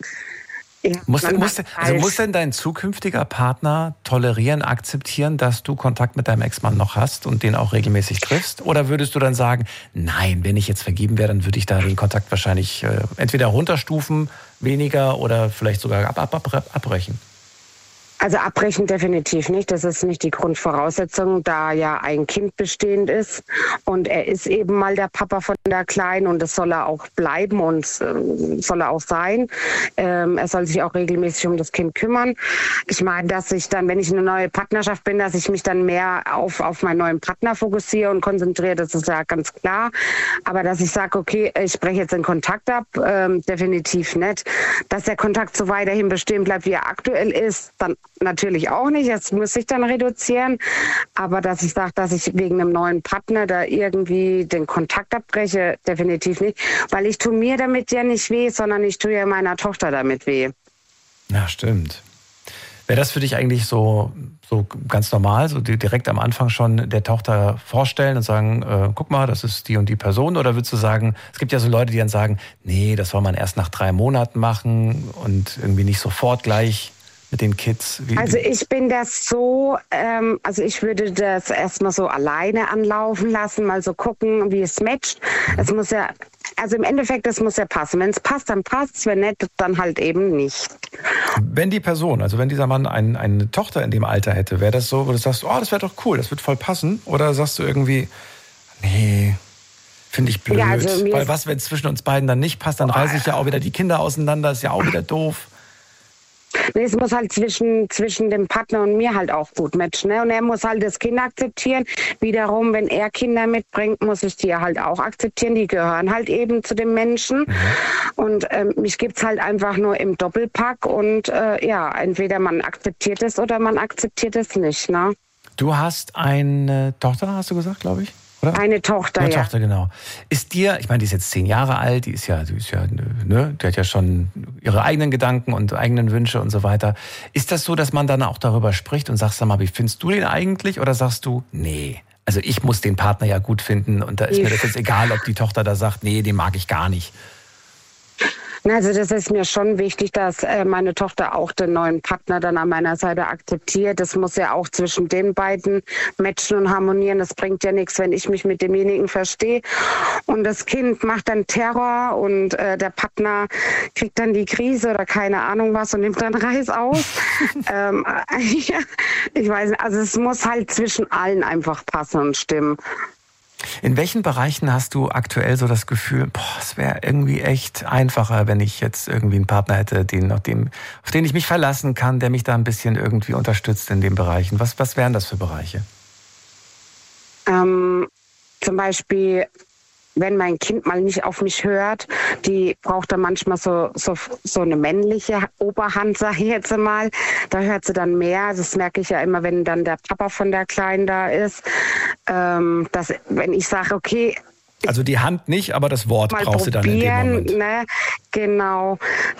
Ja, muss denn dein zukünftiger Partner tolerieren, akzeptieren, dass du Kontakt mit deinem Ex-Mann noch hast und den auch regelmäßig triffst? Oder würdest du dann sagen, nein, wenn ich jetzt vergeben wäre, dann würde ich da den Kontakt wahrscheinlich entweder runterstufen, weniger oder vielleicht sogar abbrechen? Also abbrechen definitiv nicht. Das ist nicht die Grundvoraussetzung, da ja ein Kind bestehend ist. Und er ist eben mal der Papa von der Kleinen und das soll er auch bleiben und soll er auch sein. Er soll sich auch regelmäßig um das Kind kümmern. Ich meine, dass ich dann, wenn ich in eine neue Partnerschaft bin, dass ich mich dann mehr auf meinen neuen Partner fokussiere und konzentriere, das ist ja ganz klar. Aber dass ich sage, okay, ich breche jetzt den Kontakt ab, definitiv nicht. Dass der Kontakt so weiterhin bestehen bleibt, wie er aktuell ist, dann natürlich auch nicht, das muss ich dann reduzieren, aber dass ich sage, dass ich wegen einem neuen Partner da irgendwie den Kontakt abbreche, definitiv nicht, weil ich tue mir damit ja nicht weh, sondern ich tue ja meiner Tochter damit weh. Ja, stimmt. Wäre das für dich eigentlich so ganz normal, so direkt am Anfang schon der Tochter vorstellen und sagen, guck mal, das ist die und die Person? Oder würdest du sagen, es gibt ja so Leute, die dann sagen, nee, das soll man erst nach 3 Monaten machen und irgendwie nicht sofort gleich mit den Kids? Also ich bin das so, also ich würde das erstmal so alleine anlaufen lassen, mal so gucken, wie es matcht. Es muss ja, also im Endeffekt, das muss ja passen. Wenn es passt, dann passt, wenn nicht, dann halt eben nicht. Wenn die Person, also wenn dieser Mann eine Tochter in dem Alter hätte, wäre das so, wo du sagst, oh, das wäre doch cool, das wird voll passen? Oder sagst du irgendwie, nee, finde ich blöd, ja, also weil was, wenn es zwischen uns beiden dann nicht passt, dann reiße ich ja auch wieder die Kinder auseinander, ist ja auch wieder doof. Nee, es muss halt zwischen dem Partner und mir halt auch gut matchen. Ne? Und er muss halt das Kind akzeptieren. Wiederum, wenn er Kinder mitbringt, muss ich die halt auch akzeptieren. Die gehören halt eben zu dem Menschen. Und mich gibt's halt einfach nur im Doppelpack. Und ja, entweder man akzeptiert es oder man akzeptiert es nicht. Ne? Du hast eine Tochter, hast du gesagt, glaube ich? Oder? Eine Tochter, Eine Tochter, genau. Ist dir, ich meine, die ist jetzt 10 Jahre alt, die hat ja schon ihre eigenen Gedanken und eigenen Wünsche und so weiter. Ist das so, dass man dann auch darüber spricht und sagst, sag mal, wie findest du den eigentlich? Oder sagst du, nee, also ich muss den Partner ja gut finden und da ist mir das jetzt egal, ob die Tochter da sagt, nee, den mag ich gar nicht. Also das ist mir schon wichtig, dass meine Tochter auch den neuen Partner dann an meiner Seite akzeptiert. Das muss ja auch zwischen den beiden matchen und harmonieren. Das bringt ja nichts, wenn ich mich mit demjenigen verstehe und das Kind macht dann Terror und der Partner kriegt dann die Krise oder keine Ahnung was und nimmt dann Reis aus. Ich weiß nicht, also es muss halt zwischen allen einfach passen und stimmen. In welchen Bereichen hast du aktuell so das Gefühl, es wäre irgendwie echt einfacher, wenn ich jetzt irgendwie einen Partner hätte, auf den ich mich verlassen kann, der mich da ein bisschen irgendwie unterstützt in den Bereichen? Was wären das für Bereiche? Zum Beispiel, wenn mein Kind mal nicht auf mich hört, die braucht dann manchmal so eine männliche Oberhand, sag ich jetzt mal. Da hört sie dann mehr. Das merke ich ja immer, wenn dann der Papa von der Kleinen da ist. Dass, wenn ich sage, okay, also die Hand nicht, aber das Wort brauchst du dann in dem Moment. Ne? Genau,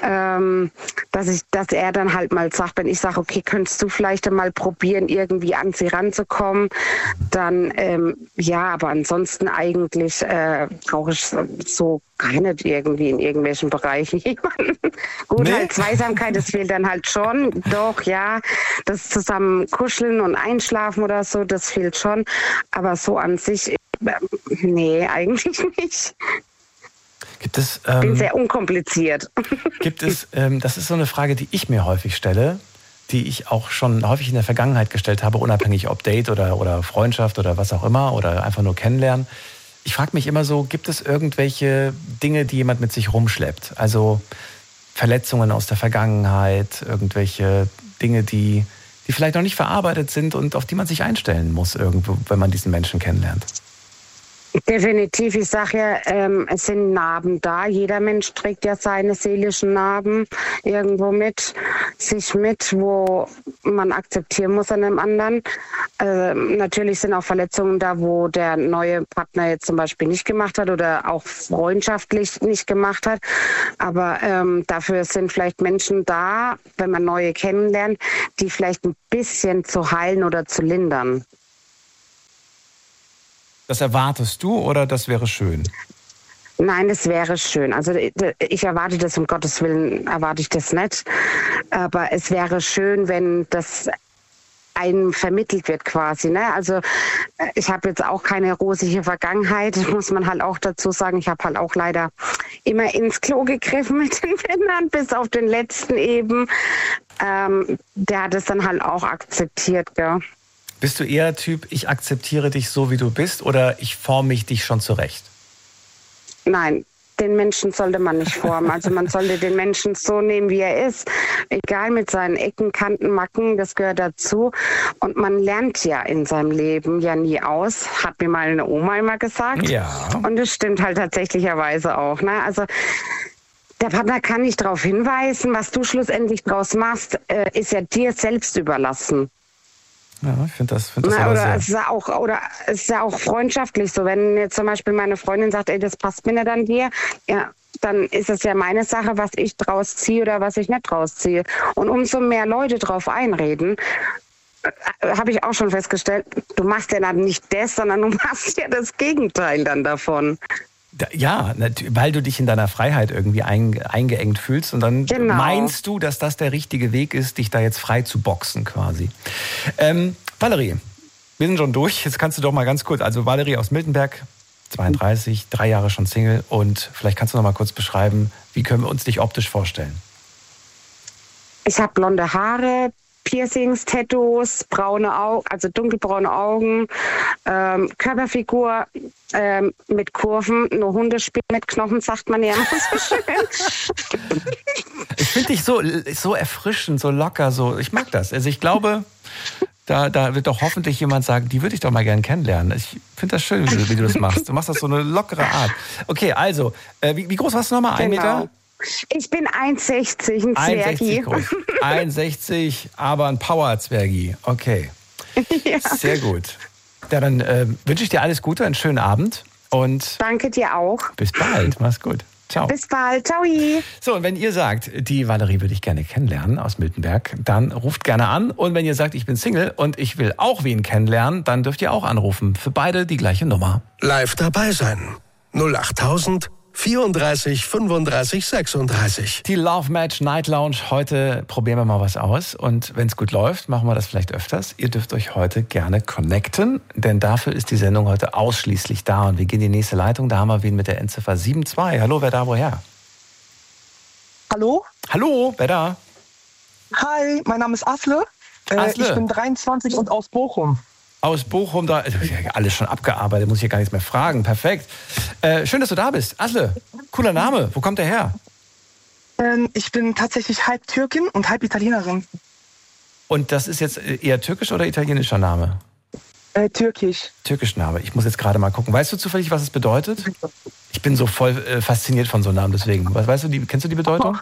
dass er dann halt mal sagt, wenn ich sage, okay, könntest du vielleicht mal probieren, irgendwie an sie ranzukommen, dann ja, aber ansonsten eigentlich brauche ich so gar nicht irgendwie in irgendwelchen Bereichen jemanden. Gut, nee. Halt Zweisamkeit, das fehlt dann halt schon, doch, ja, das zusammen kuscheln und einschlafen oder so, das fehlt schon, aber so an sich, nee, eigentlich nicht. Gibt es, bin sehr unkompliziert. Gibt es, das ist so eine Frage, die ich mir häufig stelle, die ich auch schon häufig in der Vergangenheit gestellt habe, unabhängig ob Date oder Freundschaft oder was auch immer oder einfach nur kennenlernen. Ich frage mich immer so, gibt es irgendwelche Dinge, die jemand mit sich rumschleppt? Also Verletzungen aus der Vergangenheit, irgendwelche Dinge, die vielleicht noch nicht verarbeitet sind und auf die man sich einstellen muss irgendwo, wenn man diesen Menschen kennenlernt? Definitiv. Ich sage ja, es sind Narben da. Jeder Mensch trägt ja seine seelischen Narben irgendwo mit, wo man akzeptieren muss an dem anderen. Natürlich sind auch Verletzungen da, wo der neue Partner jetzt zum Beispiel nicht gemacht hat oder auch freundschaftlich nicht gemacht hat. Aber dafür sind vielleicht Menschen da, wenn man neue kennenlernt, die vielleicht ein bisschen zu heilen oder zu lindern. Das erwartest du oder das wäre schön? Nein, das wäre schön. Also ich erwarte das, um Gottes Willen erwarte ich das nicht. Aber es wäre schön, wenn das einem vermittelt wird quasi. Ne? Also ich habe jetzt auch keine rosige Vergangenheit, muss man halt auch dazu sagen. Ich habe halt auch leider immer ins Klo gegriffen mit den Männern, bis auf den letzten eben. Der hat es dann halt auch akzeptiert, gell? Bist du eher Typ, ich akzeptiere dich so, wie du bist, oder ich forme mich dich schon zurecht? Nein, den Menschen sollte man nicht formen. Also man sollte den Menschen so nehmen, wie er ist. Egal, mit seinen Ecken, Kanten, Macken, das gehört dazu. Und man lernt ja in seinem Leben ja nie aus, hat mir mal eine Oma immer gesagt. Ja. Und das stimmt halt tatsächlicherweise auch. Ne? Also der Partner kann nicht darauf hinweisen, was du schlussendlich draus machst, ist ja dir selbst überlassen. Ja, ich finde das oder es ist ja auch freundschaftlich so. Wenn jetzt zum Beispiel meine Freundin sagt, ey, das passt mir nicht an dir, ja, dann ist es ja meine Sache, was ich draus ziehe oder was ich nicht draus ziehe. Und umso mehr Leute drauf einreden, habe ich auch schon festgestellt, du machst ja dann nicht das, sondern du machst ja das Gegenteil dann davon. Ja, weil du dich in deiner Freiheit irgendwie eingeengt fühlst und dann meinst du, dass das der richtige Weg ist, dich da jetzt frei zu boxen quasi. Valerie, wir sind schon durch. Jetzt kannst du doch mal ganz kurz, also Valerie aus Miltenberg, 32, 3 Jahre schon Single, und vielleicht kannst du noch mal kurz beschreiben, wie können wir uns dich optisch vorstellen? Ich habe blonde Haare, Piercings, Tattoos, braune Augen, also dunkelbraune Augen, Körperfigur mit Kurven, nur Hundespiel mit Knochen, sagt man ja immer so schön. Ich finde dich so erfrischend, so locker, so, ich mag das. Also ich glaube, da wird doch hoffentlich jemand sagen, die würde ich doch mal gerne kennenlernen. Ich finde das schön, wie du das machst. Du machst das so eine lockere Art. Okay, also, wie groß warst du nochmal? 1 Meter? Ich bin 1,60, ein Zwergi. 1,60, aber ein Power-Zwergi. Okay, ja. Sehr gut. Ja, dann wünsche ich dir alles Gute, einen schönen Abend. Und danke dir auch. Bis bald, mach's gut. Ciao. Bis bald, ciao. So, und wenn ihr sagt, die Valerie würde ich gerne kennenlernen aus Miltenberg, dann ruft gerne an. Und wenn ihr sagt, ich bin Single und ich will auch wen kennenlernen, dann dürft ihr auch anrufen. Für beide die gleiche Nummer. Live dabei sein. 08000 34 35 36. Die Love Match Night Lounge. Heute probieren wir mal was aus. Und wenn es gut läuft, machen wir das vielleicht öfters. Ihr dürft euch heute gerne connecten, denn dafür ist die Sendung heute ausschließlich da. Und wir gehen in die nächste Leitung. Da haben wir wen mit der Endziffer 72. Hallo, wer da, woher? Hallo? Hallo, wer da? Hi, mein Name ist Asle. Ich bin 23 und aus Bochum. Aus Bochum, da alles schon abgearbeitet, muss ich ja gar nichts mehr fragen. Perfekt. Schön, dass du da bist. Asle, cooler Name. Wo kommt der her? Ich bin tatsächlich halb Türkin und halb Italienerin. Und das ist jetzt eher türkisch oder italienischer Name? Türkisch. Türkisch Name. Ich muss jetzt gerade mal gucken. Weißt du zufällig, was es bedeutet? Ich bin so voll fasziniert von so einem Namen, deswegen. Was weißt du, kennst du die Bedeutung?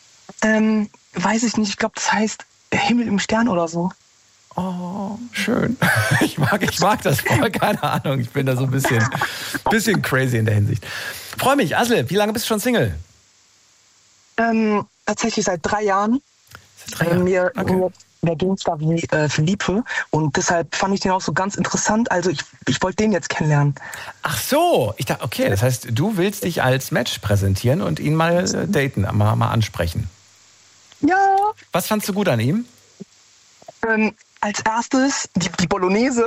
Weiß ich nicht. Ich glaube, das heißt Himmel im Stern oder so. Oh, schön. Ich mag das voll, keine Ahnung. Ich bin da so ein bisschen crazy in der Hinsicht. Freue mich. Asle, wie lange bist du schon Single? Tatsächlich seit 3 Jahren. Seit 3 Jahren? Mir ging es da wie für Liebe. Und deshalb fand ich den auch so ganz interessant. Also ich wollte den jetzt kennenlernen. Ach so. Ich dachte, okay, das heißt, du willst dich als Match präsentieren und ihn mal daten, mal ansprechen. Ja. Was fandst du gut an ihm? Als erstes die Bolognese.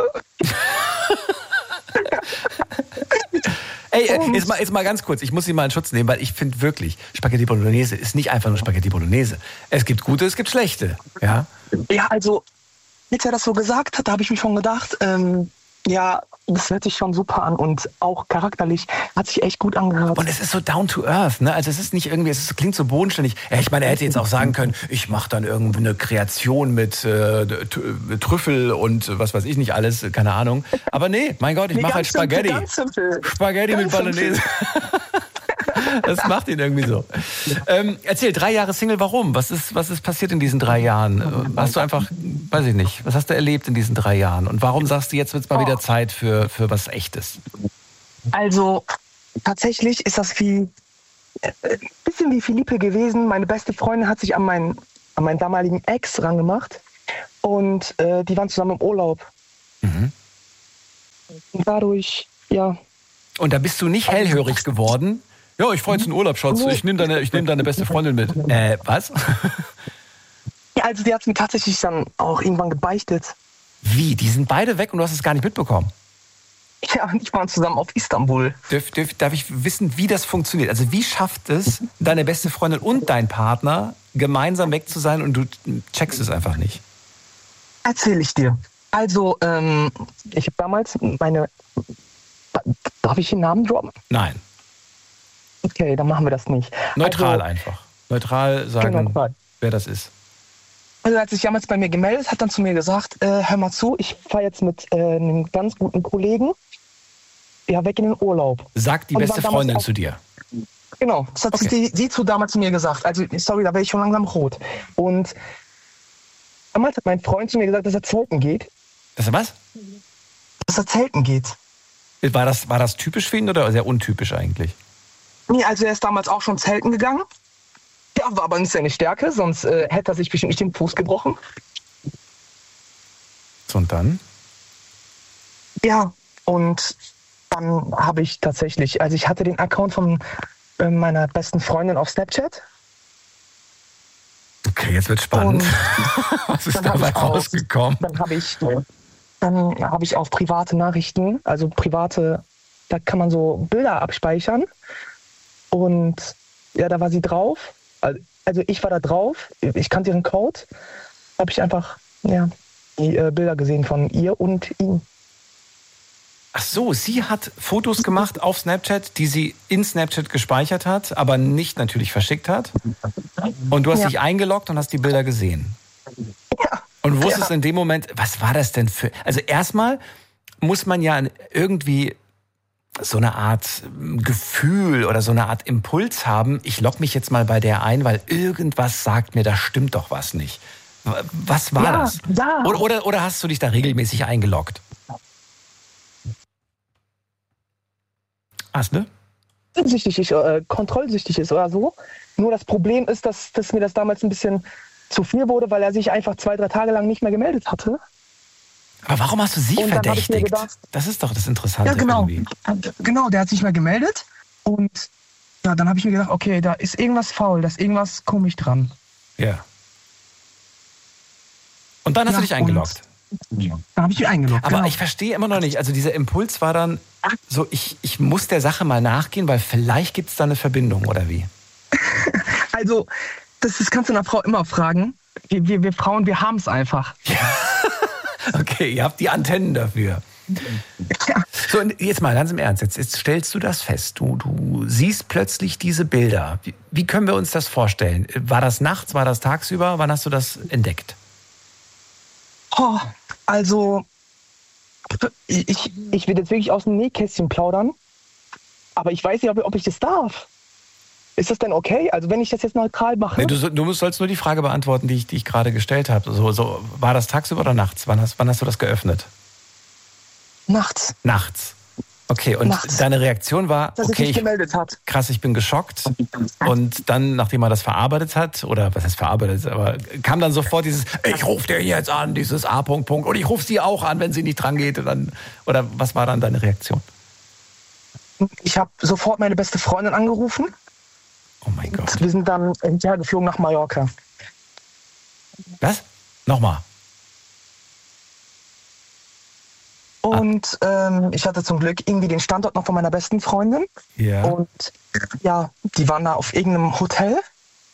Ey, jetzt mal ganz kurz, ich muss Sie mal in Schutz nehmen, weil ich finde wirklich, Spaghetti Bolognese ist nicht einfach nur Spaghetti Bolognese. Es gibt gute, es gibt schlechte. Ja, ja, also, als er das so gesagt hat, da habe ich mir schon gedacht, Ja, das hört sich schon super an und auch charakterlich hat sich echt gut angehört. Und es ist so down to earth, ne? Also es ist nicht irgendwie, klingt so bodenständig. Ja, ich meine, er hätte jetzt auch sagen können, ich mache dann irgendwie eine Kreation mit Trüffel und was weiß ich nicht alles, keine Ahnung. Aber nee, mein Gott, ich mache halt Spaghetti. Ganz simpel. Spaghetti mit Bolognese. Das macht ihn irgendwie so. Erzähl, 3 Jahre Single, warum? Was ist passiert in diesen 3 Jahren? Hast du einfach, weiß ich nicht, was hast du erlebt in diesen 3 Jahren? Und warum sagst du, jetzt wird es mal wieder Zeit für was Echtes? Also tatsächlich ist das ein bisschen wie Philippe gewesen. Meine beste Freundin hat sich an meinen damaligen Ex rangemacht und die waren zusammen im Urlaub. Mhm. Und dadurch, ja. Und da bist du nicht hellhörig geworden? Ja, ich fahre jetzt in Urlaub, Schatz. Ich nehm deine beste Freundin mit. Was? Ja, also die hat mir tatsächlich dann auch irgendwann gebeichtet. Wie? Die sind beide weg und du hast es gar nicht mitbekommen? Ja, und ich war zusammen auf Istanbul. Darf ich wissen, wie das funktioniert? Also wie schafft es deine beste Freundin und dein Partner, gemeinsam weg zu sein und du checkst es einfach nicht? Erzähl ich dir. Also, ich habe damals Darf ich den Namen droppen? Nein. Okay, dann machen wir das nicht. Neutral also, einfach. Neutral sagen, neutral. Wer das ist. Also als sich damals bei mir gemeldet hat, dann zu mir gesagt, hör mal zu, ich fahre jetzt mit einem ganz guten Kollegen weg in den Urlaub. Sagt die beste Freundin zu dir? Genau, das hat sie damals zu mir gesagt. Also sorry, da wäre ich schon langsam rot. Und damals hat mein Freund zu mir gesagt, dass er zelten geht. Dass er was? Dass er zelten geht. War das typisch für ihn oder sehr untypisch eigentlich? Nee, also er ist damals auch schon zelten gegangen. Ja, war aber nicht seine Stärke, sonst hätte er sich bestimmt nicht den Fuß gebrochen. So, und dann? Ja, und dann habe ich tatsächlich, also ich hatte den Account von meiner besten Freundin auf Snapchat. Okay, jetzt wird spannend. Was ist dabei rausgekommen? Dann habe ich auf private Nachrichten, also da kann man so Bilder abspeichern. Und ja, da war sie drauf. Also ich war da drauf. Ich kannte ihren Code. Habe ich einfach die Bilder gesehen von ihr und ihm. Ach so, sie hat Fotos gemacht auf Snapchat, die sie in Snapchat gespeichert hat, aber nicht natürlich verschickt hat. Und du hast dich eingeloggt und hast die Bilder gesehen. Ja. Und wusstest in dem Moment, was war das denn für... Also erstmal muss man ja irgendwie so eine Art Gefühl oder so eine Art Impuls haben. Ich logge mich jetzt mal bei der ein, weil irgendwas sagt mir, da stimmt doch was nicht. Was war das? Ja. Oder hast du dich da regelmäßig eingeloggt? Asle? Kontrollsüchtig ist oder so. Nur das Problem ist, dass mir das damals ein bisschen zu viel wurde, weil er sich einfach 2-3 Tage lang nicht mehr gemeldet hatte. Aber warum hast du sie verdächtigt? Das ist doch das Interessante. Ja, genau. Irgendwie. Genau, der hat sich mal gemeldet. Und ja, dann habe ich mir gedacht, okay, da ist irgendwas faul, da ist irgendwas komisch dran. Ja. Und dann hast du dich eingeloggt. Dann habe ich mich eingeloggt. Aber genau. ich verstehe immer noch nicht. Also dieser Impuls war dann so, ich muss der Sache mal nachgehen, weil vielleicht gibt es da eine Verbindung, oder wie? Also, das kannst du einer Frau immer fragen. Wir Frauen, wir haben es einfach. Ja. Okay, ihr habt die Antennen dafür. Ja. So, und jetzt mal ganz im Ernst, jetzt stellst du das fest. Du siehst plötzlich diese Bilder. Wie können wir uns das vorstellen? War das nachts, war das tagsüber? Wann hast du das entdeckt? Oh, also, ich will jetzt wirklich aus dem Nähkästchen plaudern, aber ich weiß nicht, ob ich das darf. Ist das denn okay? Also wenn ich das jetzt neutral mache? Nee, du sollst nur die Frage beantworten, die ich gerade gestellt habe. So, war das tagsüber oder nachts? Wann hast du das geöffnet? Nachts. Nachts. Okay, und nachts. Deine Reaktion war, dass okay, sich gemeldet hat. Krass, ich bin geschockt. Und dann, nachdem er das verarbeitet hat, oder was heißt verarbeitet, aber kam dann sofort dieses, ich rufe dir jetzt an, dieses A. Und ich rufe sie auch an, wenn sie nicht dran geht. Oder was war dann deine Reaktion? Ich habe sofort meine beste Freundin angerufen. Oh mein Gott. Wir sind dann geflogen nach Mallorca. Was? Nochmal. Und ich hatte zum Glück irgendwie den Standort noch von meiner besten Freundin. Ja. Und ja, die waren da auf irgendeinem Hotel.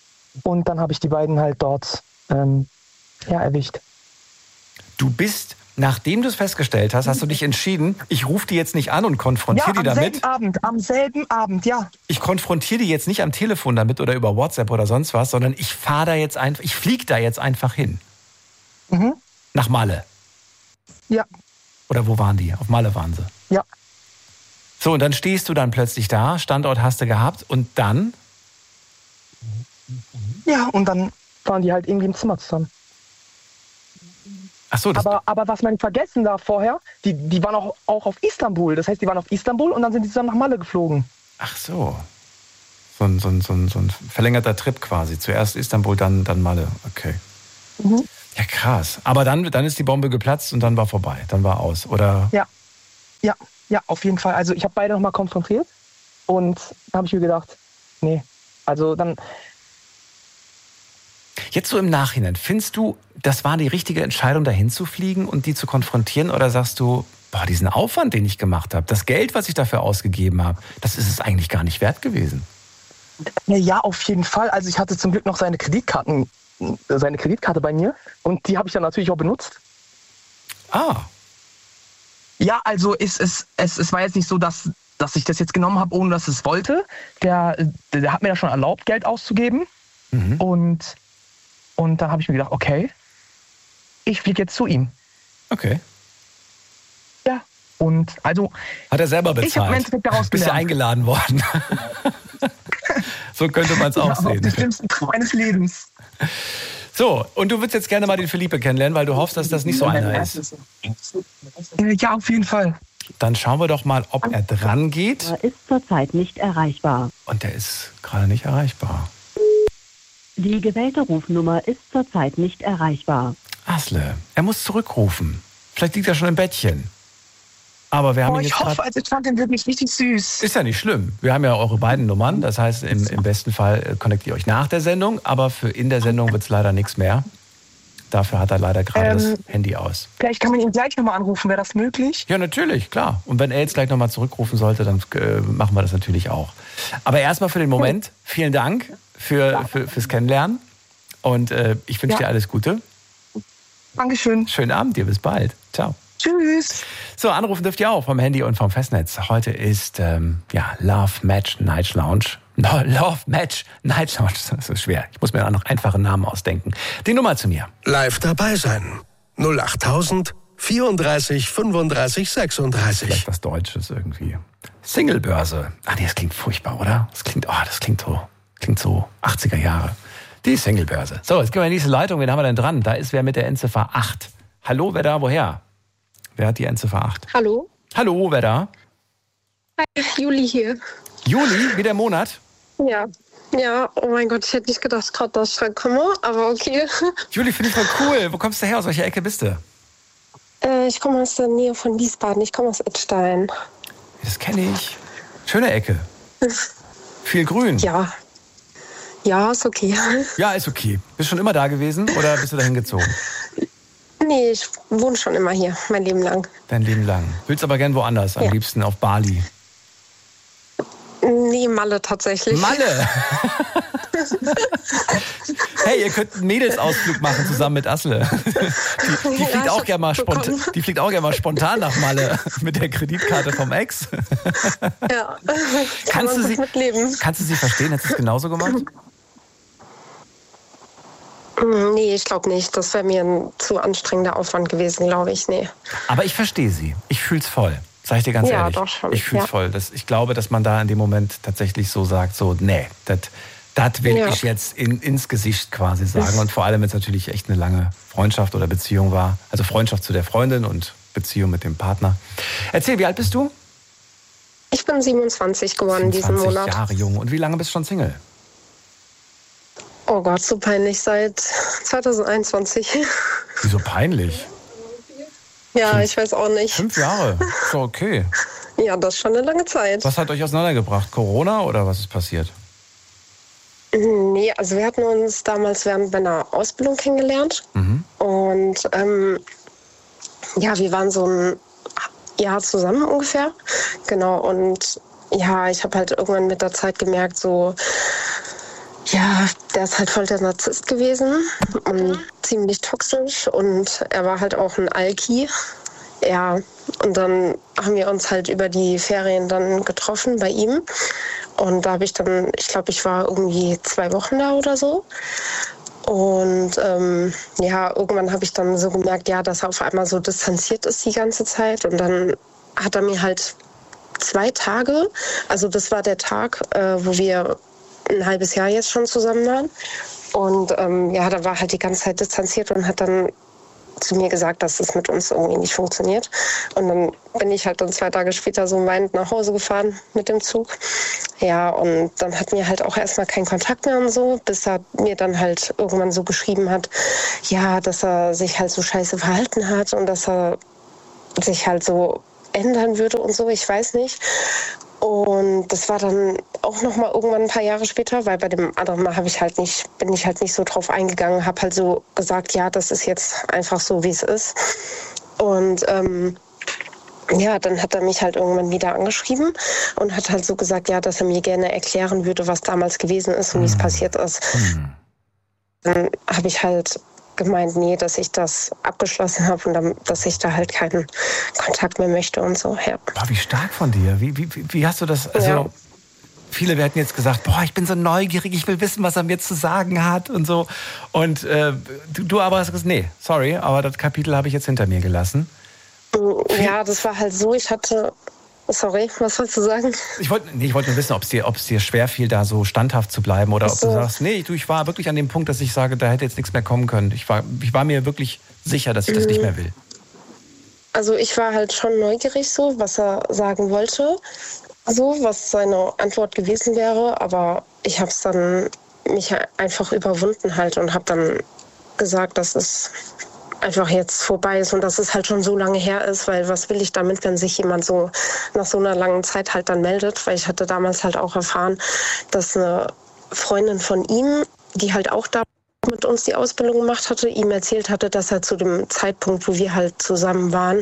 Und dann habe ich die beiden halt dort erwischt. Du bist Nachdem du es festgestellt hast, hast du dich entschieden, ich rufe die jetzt nicht an und konfrontiere die damit. Am selben Abend, ja. Ich konfrontiere die jetzt nicht am Telefon damit oder über WhatsApp oder sonst was, sondern ich fliege da jetzt einfach hin. Mhm. Nach Malle. Ja. Oder wo waren die? Auf Malle waren sie. Ja. So, und dann stehst du dann plötzlich da, Standort hast du gehabt und dann? Ja, und dann waren die halt irgendwie im Zimmer zusammen. Ach so, aber was man vergessen darf vorher, die waren auch auf Istanbul. Das heißt, die waren auf Istanbul und dann sind die zusammen nach Malle geflogen. Ach so. So ein verlängerter Trip quasi. Zuerst Istanbul, dann Malle. Okay. Mhm. Ja, krass. Aber dann ist die Bombe geplatzt und dann war vorbei. Dann war aus, oder? Ja, auf jeden Fall. Also ich habe beide nochmal konfrontiert und da habe ich mir gedacht, nee, also dann... Jetzt so im Nachhinein, findest du, das war die richtige Entscheidung, dahin zu fliegen und die zu konfrontieren? Oder sagst du, diesen Aufwand, den ich gemacht habe, das Geld, was ich dafür ausgegeben habe, das ist es eigentlich gar nicht wert gewesen? Ja, auf jeden Fall. Also ich hatte zum Glück noch seine Kreditkarte bei mir und die habe ich dann natürlich auch benutzt. Ah. Ja, also es war jetzt nicht so, dass ich das jetzt genommen habe, ohne dass es wollte. Der hat mir ja schon erlaubt, Geld auszugeben. Mhm. Und dann habe ich mir gedacht, okay, ich fliege jetzt zu ihm. Okay. Ja, und also... Hat er selber bezahlt? Ich habe im Endeffekt daraus Bist ja eingeladen worden. So könnte man es auch sehen. Das schlimmste Traum meines Lebens. So, und du würdest jetzt gerne mal den Felipe kennenlernen, weil du hoffst, dass das nicht so einer ist. Ja, auf jeden Fall. Dann schauen wir doch mal, ob er dran geht. Er ist zurzeit nicht erreichbar. Und der ist gerade nicht erreichbar. Die gewählte Rufnummer ist zurzeit nicht erreichbar. Asle, er muss zurückrufen. Vielleicht liegt er schon im Bettchen. Aber wir haben ihn jetzt ich hoffe, also ich fand den wirklich richtig süß. Ist ja nicht schlimm. Wir haben ja eure beiden Nummern. Das heißt, im besten Fall connectet ihr euch nach der Sendung. Aber für in der Sendung wird es leider nichts mehr. Dafür hat er leider gerade das Handy aus. Vielleicht kann man ihn gleich nochmal anrufen. Wäre das möglich? Ja, natürlich, klar. Und wenn er jetzt gleich nochmal zurückrufen sollte, dann machen wir das natürlich auch. Aber erstmal für den Moment, vielen Dank fürs Kennenlernen. Und ich wünsche dir alles Gute. Dankeschön. Schönen Abend dir, bis bald. Ciao. Tschüss. So, anrufen dürft ihr auch vom Handy und vom Festnetz. Heute ist Love Match Night Lounge. No, Love Match Night Lounge. Das ist schwer. Ich muss mir auch noch einfache Namen ausdenken. Die Nummer zu mir. Live dabei sein. 08000 34 35 36. Vielleicht was Deutsches irgendwie. Singlebörse. Nee, das klingt furchtbar, oder? Das klingt so 80er Jahre. Die Singlebörse. So, jetzt gehen wir in die nächste Leitung. Wen haben wir denn dran? Da ist wer mit der Endziffer 8. Hallo, wer da? Woher? Wer hat die Endziffer 8? Hallo? Hallo, wer da? Hi, Juli hier. Juli, wie der Monat? Ja, oh mein Gott, ich hätte nicht gedacht, gerade dass ich reinkomme, aber okay. Juli, finde ich voll cool. Wo kommst du her? Aus welcher Ecke bist du? Ich komme aus der Nähe von Wiesbaden, ich komme aus Edstein. Das kenne ich. Schöne Ecke. Viel Grün. Ja, ist okay. Ja, ist okay. Bist du schon immer da gewesen oder bist du dahin gezogen? Nee, ich wohne schon immer hier, mein Leben lang. Dein Leben lang. Willst aber gern woanders, am liebsten auf Bali. Nee, Malle tatsächlich. Malle? Hey, ihr könnt einen Mädelsausflug machen zusammen mit Asle. Die fliegt auch gerne mal spontan nach Malle mit der Kreditkarte vom Ex. Ja, kannst du sie verstehen? Hättest du es genauso gemacht? Nee, ich glaube nicht. Das wäre mir ein zu anstrengender Aufwand gewesen, glaube ich. Nee. Aber ich verstehe sie. Ich fühle es voll. Sag ich dir ganz ehrlich. Doch schon. Ich fühle es voll. Ich glaube, dass man da in dem Moment tatsächlich so sagt, so, nee, das will ich jetzt ins Gesicht quasi sagen. Und vor allem, wenn es natürlich echt eine lange Freundschaft oder Beziehung war. Also Freundschaft zu der Freundin und Beziehung mit dem Partner. Erzähl, wie alt bist du? Ich bin 27 geworden diesen Monat. 27 Jahre jung. Und wie lange bist du schon Single? Oh Gott, so peinlich. Seit 2021. Wieso peinlich? Ja, ich weiß auch nicht. 5 Jahre? Ist doch okay. Ja, das ist schon eine lange Zeit. Was hat euch auseinandergebracht? Corona oder was ist passiert? Nee, also wir hatten uns damals während meiner Ausbildung kennengelernt. Mhm. Und wir waren so ein Jahr zusammen ungefähr. Genau, und ja, ich habe halt irgendwann mit der Zeit gemerkt, so, ja, der ist halt voll der Narzisst gewesen und ziemlich toxisch und er war halt auch ein Alki. Ja, und dann haben wir uns halt über die Ferien dann getroffen bei ihm. Und da habe ich dann, ich glaube, ich war irgendwie 2 Wochen da oder so. Und ja, irgendwann habe ich dann so gemerkt, ja, dass er auf einmal so distanziert ist die ganze Zeit. Und dann hat er mir halt 2 Tage, also das war der Tag, wo wir ein halbes Jahr jetzt schon zusammen waren. Und ja, da war halt die ganze Zeit distanziert und hat dann zu mir gesagt, dass es mit uns irgendwie nicht funktioniert. Und dann bin ich halt dann 2 Tage später so weinend nach Hause gefahren mit dem Zug. Ja, und dann hatten wir halt auch erstmal keinen Kontakt mehr und so, bis er mir dann halt irgendwann so geschrieben hat, ja, dass er sich halt so scheiße verhalten hat und dass er sich halt so ändern würde und so, ich weiß nicht. Und das war dann auch noch mal irgendwann ein paar Jahre später, weil bei dem anderen Mal bin ich halt nicht so drauf eingegangen, habe halt so gesagt, ja, das ist jetzt einfach so, wie es ist. Und ja, dann hat er mich halt irgendwann wieder angeschrieben und hat halt so gesagt, ja, dass er mir gerne erklären würde, was damals gewesen ist und wie es passiert ist. Dann habe ich halt gemeint, nee, dass ich das abgeschlossen habe und dann, dass ich da halt keinen Kontakt mehr möchte und so. Ja. Boah, wie stark von dir. Wie hast du das? Also ja. Viele hätten jetzt gesagt, boah, ich bin so neugierig, ich will wissen, was er mir zu sagen hat und so. Und du aber hast gesagt, nee, sorry, aber das Kapitel habe ich jetzt hinter mir gelassen. Ja, das war halt so, ich hatte... Sorry, was wolltest du sagen? Ich wollte nur wissen, ob es dir schwerfiel, da so standhaft zu bleiben oder ob du sagst, nee, ich war wirklich an dem Punkt, dass ich sage, da hätte jetzt nichts mehr kommen können. Ich war mir wirklich sicher, dass ich das nicht mehr will. Also ich war halt schon neugierig so, was er sagen wollte, so, was seine Antwort gewesen wäre, aber ich habe es dann mich einfach überwunden halt und habe dann gesagt, dass es einfach jetzt vorbei ist und dass es halt schon so lange her ist, weil was will ich damit, wenn sich jemand so nach so einer langen Zeit halt dann meldet, weil ich hatte damals halt auch erfahren, dass eine Freundin von ihm, die halt auch da mit uns die Ausbildung gemacht hatte, ihm erzählt hatte, dass er zu dem Zeitpunkt, wo wir halt zusammen waren,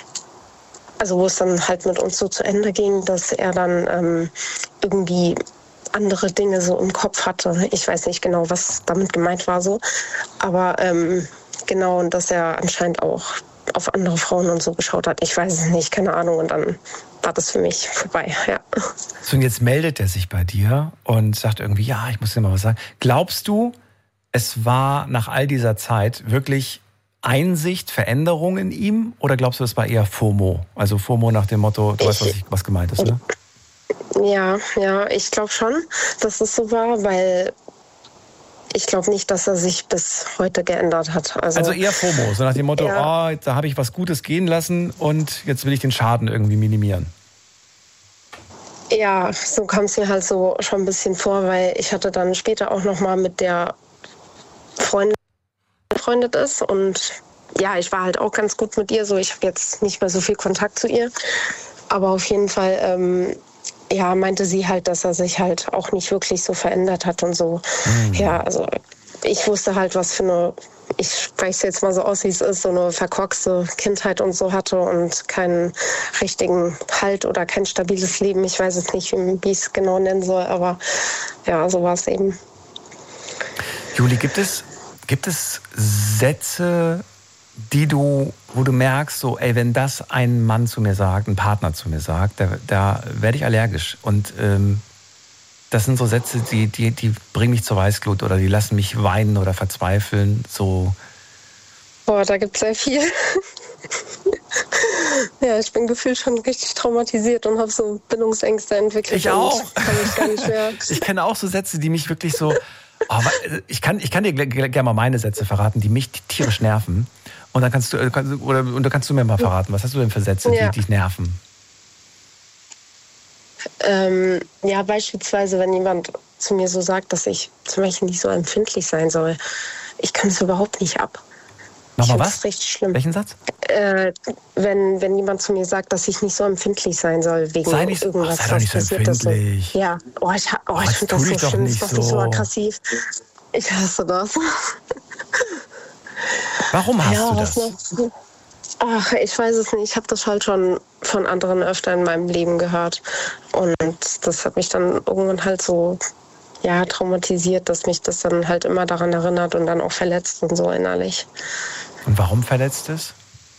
also wo es dann halt mit uns so zu Ende ging, dass er dann irgendwie andere Dinge so im Kopf hatte. Ich weiß nicht genau, was damit gemeint war so, aber genau, und dass er anscheinend auch auf andere Frauen und so geschaut hat. Ich weiß es nicht, keine Ahnung. Und dann war das für mich vorbei, ja. So, und jetzt meldet er sich bei dir und sagt irgendwie, ja, ich muss dir mal was sagen. Glaubst du, es war nach all dieser Zeit wirklich Einsicht, Veränderung in ihm? Oder glaubst du, es war eher FOMO? Also FOMO nach dem Motto, du weißt, was gemeint ist, ne? Ja, ich glaube schon, dass es so war, weil ich glaube nicht, dass er sich bis heute geändert hat. Also eher FOMO, so nach dem Motto, ja. Da habe ich was Gutes gehen lassen und jetzt will ich den Schaden irgendwie minimieren. Ja, so kam es mir halt so schon ein bisschen vor, weil ich hatte dann später auch noch mal mit der Freundin befreundet ist und ja, ich war halt auch ganz gut mit ihr, so ich habe jetzt nicht mehr so viel Kontakt zu ihr, aber auf jeden Fall ja, meinte sie halt, dass er sich halt auch nicht wirklich so verändert hat und so. Ja, also ich wusste halt, was für eine, ich spreche es jetzt mal so aus, wie es ist, so eine verkorkste Kindheit und so hatte und keinen richtigen Halt oder kein stabiles Leben. Ich weiß es nicht, wie ich es genau nennen soll, aber ja, so war es eben. Juli, gibt es Sätze, wo du merkst, so, ey, wenn das ein Mann zu mir sagt, ein Partner zu mir sagt, da werde ich allergisch. Und das sind so Sätze, die bringen mich zur Weißglut oder die lassen mich weinen oder verzweifeln. So. Boah, da gibt es sehr viel. Ja, ich bin gefühlt schon richtig traumatisiert und habe so Bindungsängste entwickelt. Ich auch. Kann ich gar nicht mehr. Ich kenne auch so Sätze, die mich wirklich so... Oh, ich kann dir gerne mal meine Sätze verraten, die mich tierisch nerven. Und dann kannst du mir mal verraten, was hast du denn für Sätze, die dich nerven? Ja, beispielsweise, wenn jemand zu mir so sagt, dass ich zum Beispiel nicht so empfindlich sein soll. Ich kann es überhaupt nicht ab. Nochmal was? Das ist richtig schlimm. Welchen Satz? Wenn jemand zu mir sagt, dass ich nicht so empfindlich sein soll wegen irgendwas, sei doch nicht so empfindlich. Ja, ich finde das so schlimm, das ist doch so aggressiv. Ich hasse das. Warum hast du das? Ach, ich weiß es nicht. Ich habe das halt schon von anderen öfter in meinem Leben gehört. Und das hat mich dann irgendwann halt so ja, traumatisiert, dass mich das dann halt immer daran erinnert und dann auch verletzt und so innerlich. Und warum verletzt es?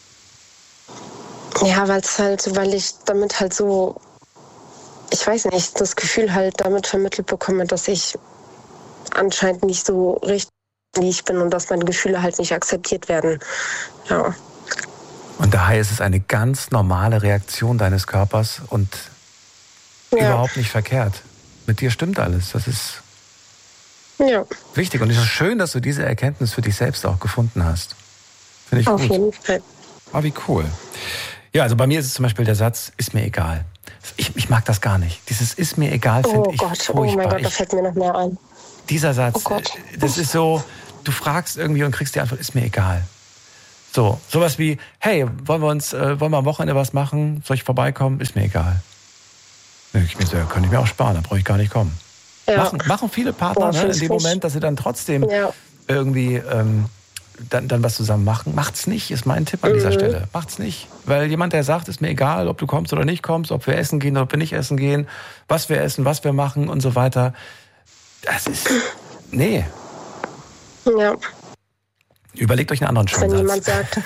Ja, weil ich damit halt so, ich weiß nicht, das Gefühl halt damit vermittelt bekomme, dass ich anscheinend nicht so richtig wie ich bin und dass meine Gefühle halt nicht akzeptiert werden. Ja. Und daher ist es eine ganz normale Reaktion deines Körpers und überhaupt nicht verkehrt. Mit dir stimmt alles. Das ist wichtig. Und es ist schön, dass du diese Erkenntnis für dich selbst auch gefunden hast. Finde ich Auf gut. jeden Fall. Oh, wie cool. Ja, also bei mir ist es zum Beispiel der Satz, ist mir egal. Ich mag das gar nicht. Dieses ist mir egal finde ich furchtbar. Oh mein Gott, da fällt mir noch mehr ein. Dieser Satz, das ist so, du fragst irgendwie und kriegst die Antwort, ist mir egal. So, sowas wie, hey, wollen wir am Wochenende was machen? Soll ich vorbeikommen? Ist mir egal. Könnte ich mir auch sparen, da brauche ich gar nicht kommen. Ja. Machen viele Partner in dem Moment, dass sie dann trotzdem irgendwie dann was zusammen machen. Macht's nicht, ist mein Tipp an dieser Stelle. Macht's nicht. Weil jemand, der sagt, ist mir egal, ob du kommst oder nicht kommst, ob wir essen gehen oder ob wir nicht essen gehen, was wir essen, was wir machen und so weiter. Das ist, nee. Ja. Überlegt euch einen anderen schönen Wenn Satz. jemand sagt,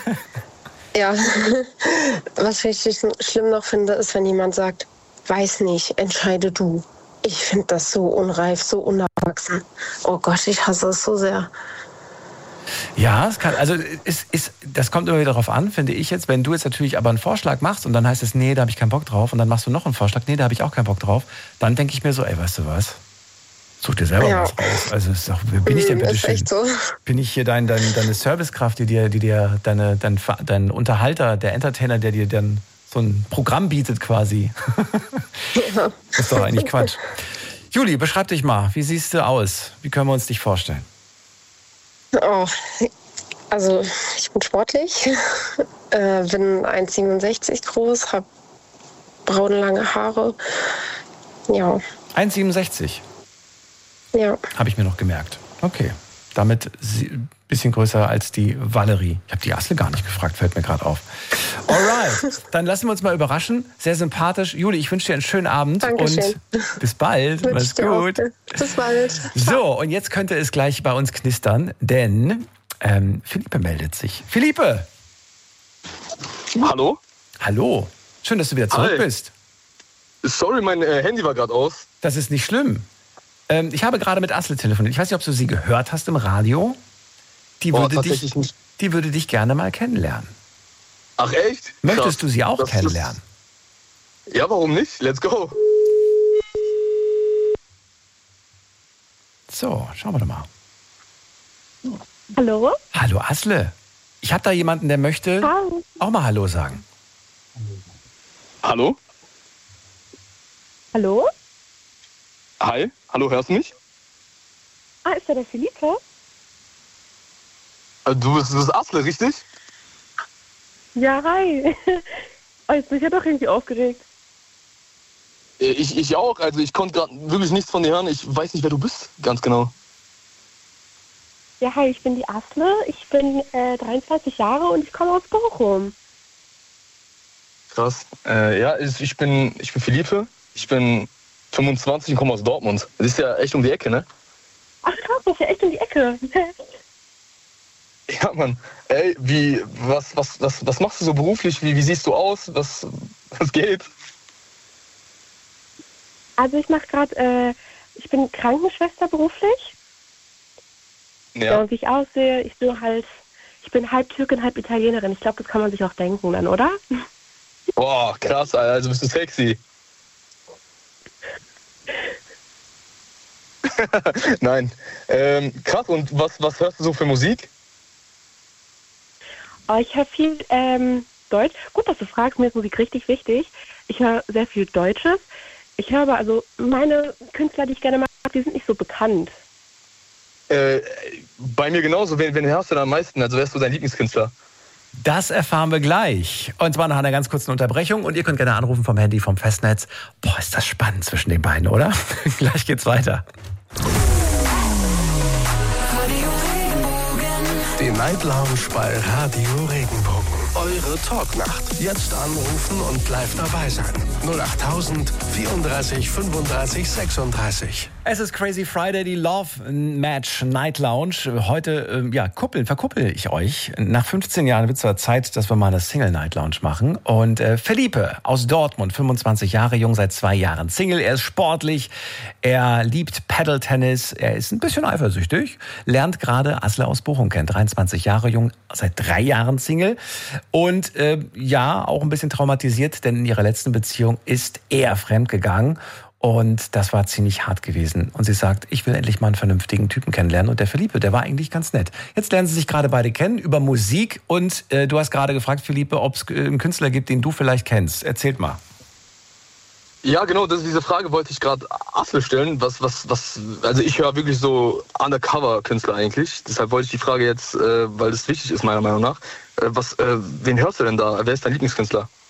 was ich schlimm noch finde, ist, wenn jemand sagt, weiß nicht, entscheide du. Ich finde das so unreif, so unerwachsen. Oh Gott, ich hasse es so sehr. Ja, das kommt immer wieder darauf an, finde ich jetzt. Wenn du jetzt natürlich aber einen Vorschlag machst und dann heißt es, nee, da habe ich keinen Bock drauf und dann machst du noch einen Vorschlag, nee, da habe ich auch keinen Bock drauf, dann denke ich mir so, ey, weißt du was? Such dir selber was raus. Also bin ich denn bitte schön? Echt so. Bin ich hier deine Servicekraft, die dir dein Unterhalter, der Entertainer, der dir dann so ein Programm bietet quasi. Ja. Das ist doch eigentlich Quatsch. Juli, beschreib dich mal. Wie siehst du aus? Wie können wir uns dich vorstellen? Oh, also ich bin sportlich, bin 1,67 groß, habe braune lange Haare. Ja. 1,67? Ja. Habe ich mir noch gemerkt. Okay. Damit ein bisschen größer als die Valerie. Ich habe die Asle gar nicht gefragt, fällt mir gerade auf. Alright, dann lassen wir uns mal überraschen. Sehr sympathisch. Juli, ich wünsche dir einen schönen Abend. Dankeschön. Und bis bald. Mach's gut. Bis bald. So, und jetzt könnte es gleich bei uns knistern, denn Philippe meldet sich. Philippe! Hallo? Hallo. Schön, dass du wieder zurück bist. Sorry, mein Handy war gerade aus. Das ist nicht schlimm. Ich habe gerade mit Asle telefoniert. Ich weiß nicht, ob du sie gehört hast im Radio. Die würde dich gerne mal kennenlernen. Ach echt? Möchtest du sie auch kennenlernen? Ja, warum nicht? Let's go. So, schauen wir doch mal. Hallo? Hallo Asle. Ich habe da jemanden, der möchte auch mal Hallo sagen. Hallo? Hallo? Hi, hallo, hörst du mich? Ist da der Philippe? Du bist Asle, richtig? Ja, hi. Oh, jetzt bin ich ja doch irgendwie aufgeregt. Ich auch, also ich konnte gerade wirklich nichts von dir hören. Ich weiß nicht, wer du bist, ganz genau. Ja, hi, ich bin die Asle. Ich bin 23 Jahre und ich komme aus Bochum. Krass. Ja, ich bin Philippe. Ich bin 25 und komme aus Dortmund. Das ist ja echt um die Ecke, ne? Ach krass, das ist ja echt um die Ecke. Ja, Mann. Ey, was machst du so beruflich? Wie siehst du aus? Was geht? Also ich mache gerade, ich bin Krankenschwester beruflich. Ja. Und wie ich aussehe, ich bin halb Türkin, halb Italienerin. Ich glaube, das kann man sich auch denken dann, oder? Boah, krass, also bist du sexy. Nein. Krass, und was hörst du so für Musik? Oh, ich höre viel Deutsch. Gut, dass du fragst, mir ist Musik richtig wichtig. Ich höre sehr viel Deutsches. Ich höre aber, also meine Künstler, die ich gerne mag, die sind nicht so bekannt. Bei mir genauso. Wen hörst du da am meisten? Also wer ist so dein Lieblingskünstler? Das erfahren wir gleich. Und zwar nach einer ganz kurzen Unterbrechung. Und ihr könnt gerne anrufen vom Handy, vom Festnetz. Boah, ist das spannend zwischen den beiden, oder? Gleich geht's weiter. Die Night Lounge bei Radio Regenbogen. Eure Talknacht. Jetzt anrufen und live dabei sein. 08.000 34 35 36. Es ist Crazy Friday, die Love Match Night Lounge. Heute, verkuppel ich euch. Nach 15 Jahren wird es zwar Zeit, dass wir mal eine Single Night Lounge machen. Und Felipe aus Dortmund, 25 Jahre jung, seit 2 Jahren Single. Er ist sportlich, er liebt Paddle-Tennis, er ist ein bisschen eifersüchtig, lernt gerade Asle aus Bochum kennen, 23 Jahre jung, seit 3 Jahren Single. Und auch ein bisschen traumatisiert, denn in ihrer letzten Beziehung ist er fremdgegangen. Und das war ziemlich hart gewesen. Und sie sagt, ich will endlich mal einen vernünftigen Typen kennenlernen. Und der Felipe, der war eigentlich ganz nett. Jetzt lernen sie sich gerade beide kennen über Musik. Und du hast gerade gefragt, Felipe, ob es einen Künstler gibt, den du vielleicht kennst. Erzählt mal. Ja, genau, diese Frage wollte ich gerade Asle stellen. Also ich höre wirklich so Undercover-Künstler eigentlich. Deshalb wollte ich die Frage jetzt, weil das wichtig ist meiner Meinung nach. Wen hörst du denn da? Wer ist dein Lieblingskünstler?